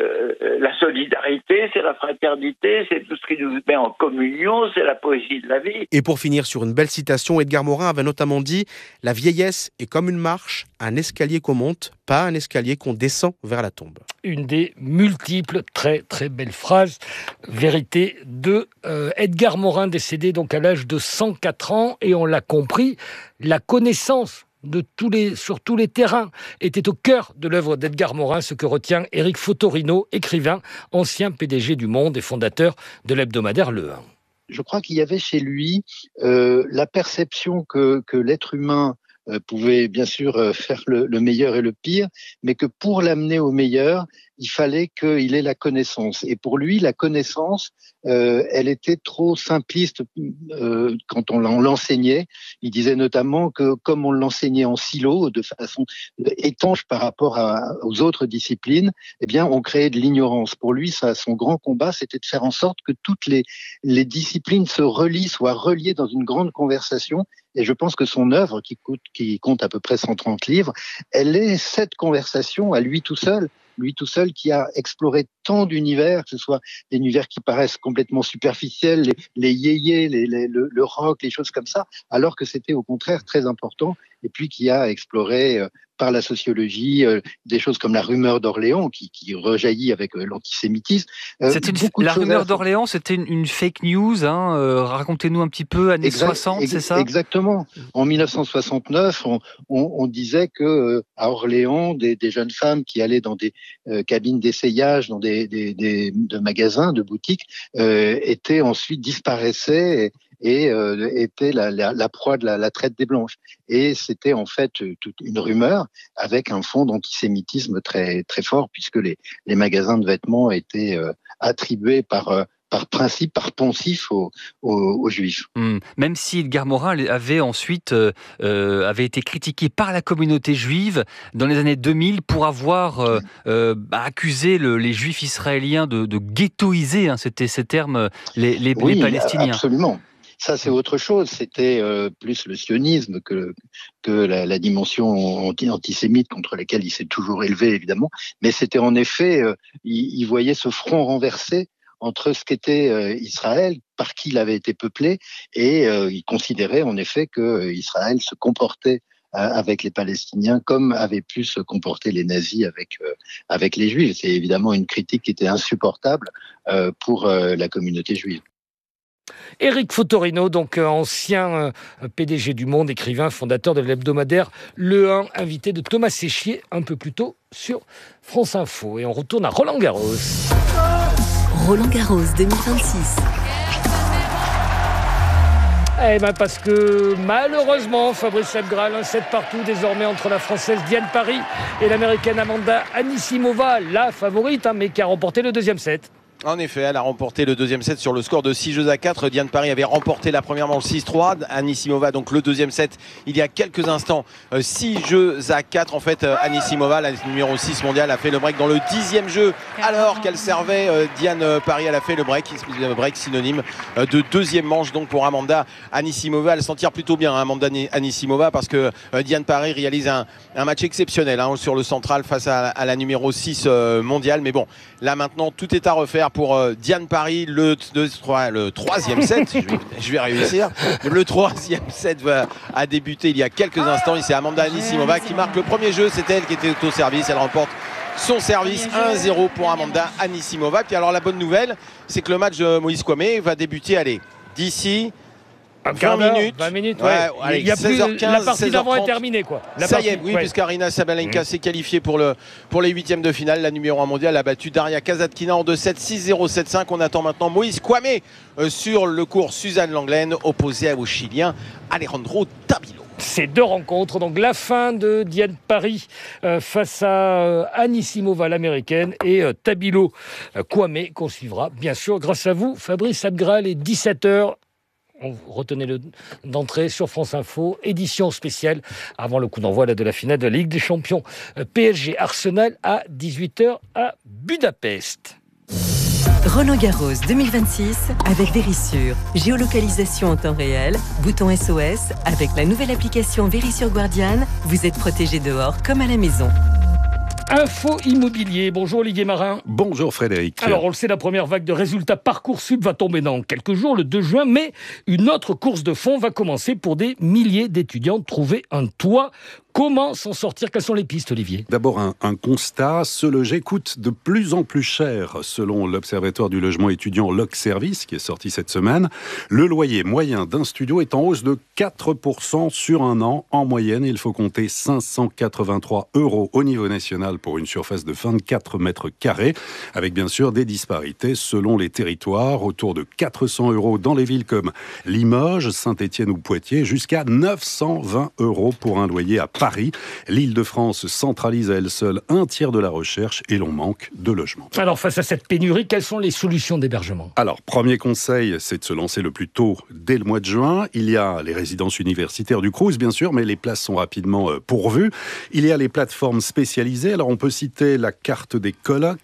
la solidarité, c'est la fraternité, c'est tout ce qui nous met en communion, c'est la poésie de la vie. Et pour finir sur une belle citation, Edgar Morin avait notamment dit « La vieillesse est comme une marche, un escalier qu'on monte, pas un escalier qu'on descend vers la tombe. » Une des multiples très très belles phrases, vérité de Edgar Morin, décédé donc à l'âge de 104 ans, et on l'a compris, la connaissance sur tous les terrains était au cœur de l'œuvre d'Edgar Morin, ce que retient Éric Fotorino, écrivain, ancien PDG du Monde et fondateur de l'hebdomadaire Le 1. Je crois qu'il y avait chez lui la perception que l'être humain pouvait bien sûr faire le meilleur et le pire, mais que pour l'amener au meilleur, il fallait qu'il ait la connaissance. Et pour lui, la connaissance, elle était trop simpliste quand on l'enseignait. Il disait notamment que comme on l'enseignait en silo, de façon étanche par rapport aux autres disciplines, eh bien, on créait de l'ignorance. Pour lui, son grand combat, c'était de faire en sorte que toutes les disciplines se relient, soient reliées dans une grande conversation. Et je pense que son œuvre, qui compte à peu près 130 livres, elle est cette conversation à lui tout seul qui a exploré tant d'univers, que ce soit des univers qui paraissent complètement superficiels, les yéyés, le rock, les choses comme ça, alors que c'était au contraire très important, et puis qui a exploré par la sociologie des choses comme la rumeur d'Orléans, qui rejaillit avec l'antisémitisme. La rumeur d'Orléans, c'était une fake news, racontez-nous un petit peu, années 60, c'est ça ? Exactement. En 1969, on disait que à Orléans, des jeunes femmes qui allaient dans des cabines d'essayage, dans de magasins, de boutiques, ensuite disparaissaient et était la proie de la traite des blanches. Et c'était en fait toute une rumeur avec un fond d'antisémitisme très très fort, puisque les magasins de vêtements étaient attribués par principe, par poncif aux Juifs. Même si Edgar Morin avait ensuite avait été critiqué par la communauté juive dans les années 2000 pour avoir accusé les Juifs israéliens de ghettoiser, c'était ces termes, les Palestiniens. Absolument. Ça, c'est autre chose. C'était plus le sionisme que la dimension antisémite contre laquelle il s'est toujours élevé, évidemment. Mais c'était en effet, il voyait ce front renversé entre ce qu'était Israël, par qui il avait été peuplé, et il considérait en effet que Israël se comportait avec les Palestiniens comme avaient pu se comporter les nazis avec les Juifs. C'est évidemment une critique qui était insupportable pour la communauté juive. Éric Fotorino, donc ancien PDG du Monde, écrivain, fondateur de l'hebdomadaire Le 1, invité de Thomas Séchier un peu plus tôt sur France Info. Et on retourne à Roland Garros. Roland Garros 2026. Eh bien parce que malheureusement, Fabrice Ebgral, un 7 partout désormais entre la Française Diane Parry et l'Américaine Amanda Anisimova, la favorite, mais qui a remporté le deuxième set. En effet, elle a remporté le deuxième set sur le score de 6-4. Diane Paris avait remporté la première manche 6-3. Anisimova, donc le deuxième set, il y a quelques instants, 6-4. En fait, Anisimova, la numéro 6 mondiale, a fait le break dans le 10e jeu alors qu'elle servait. Diane Paris, elle a fait le break synonyme de deuxième manche donc pour Amanda Anisimova. Elle s'en tire plutôt bien, Amanda Anisimova, parce que Diane Paris réalise un match exceptionnel sur le central face à la numéro 6 mondiale. Mais bon, là maintenant, tout est à refaire pour Diane Paris. Le troisième set, je vais réussir. Le troisième set a débuté il y a quelques instants. Et c'est Amanda Anisimova qui marque le premier jeu. C'était elle qui était au service. Elle remporte son service 1-0 pour Amanda Anisimova. Puis alors la bonne nouvelle, c'est que le match de Moïse Kwame va débuter d'ici 20 minutes. Ouais. Allez, il y a 16h15, la partie d'avant 16h30. est terminée, quoi. Puisqu'Arina Sabalenka s'est qualifiée pour les huitièmes de finale. La numéro 1 mondiale a battu Daria Kasatkina en 2-7, 6-0, 7-5. On attend maintenant Moïse Kwame sur le court Suzanne Langlaine, opposée au Chilien Alejandro Tabilo. Ces deux rencontres, donc la fin de Diane Paris face à Anisimova, l'américaine, et Tabilo Kwame, qu'on suivra bien sûr grâce à vous, Fabrice Abgral, et 17h. Retenez-le d'entrée sur France Info, édition spéciale avant le coup d'envoi de la finale de la Ligue des Champions. PSG Arsenal à 18h à Budapest. Roland-Garros 2026 avec Vérissure. Géolocalisation en temps réel, bouton SOS. Avec la nouvelle application Vérissure Guardian, vous êtes protégé dehors comme à la maison. Info immobilier. Bonjour Olivier Marin. Bonjour Frédéric. Alors on le sait, la première vague de résultats Parcoursup va tomber dans quelques jours, le 2 juin, mais une autre course de fond va commencer pour des milliers d'étudiants. Trouver un toit. Comment s'en sortir? Quelles sont les pistes, Olivier? D'abord, un constat. Se loger coûte de plus en plus cher, selon l'Observatoire du logement étudiant LocService, qui est sorti cette semaine. Le loyer moyen d'un studio est en hausse de 4% sur un an. En moyenne, il faut compter 583 € au niveau national pour une surface de 24 mètres carrés, avec bien sûr des disparités selon les territoires, autour de 400 € dans les villes comme Limoges, Saint-Étienne ou Poitiers, jusqu'à 920 € pour un loyer à Paris. L'Île-de-France centralise à elle seule un tiers de la recherche et l'on manque de logements. Alors face à cette pénurie, quelles sont les solutions d'hébergement? Alors, premier conseil, c'est de se lancer le plus tôt dès le mois de juin. Il y a les résidences universitaires du Crous, bien sûr, mais les places sont rapidement pourvues. Il y a les plateformes spécialisées. Alors, on peut citer la carte des colocs,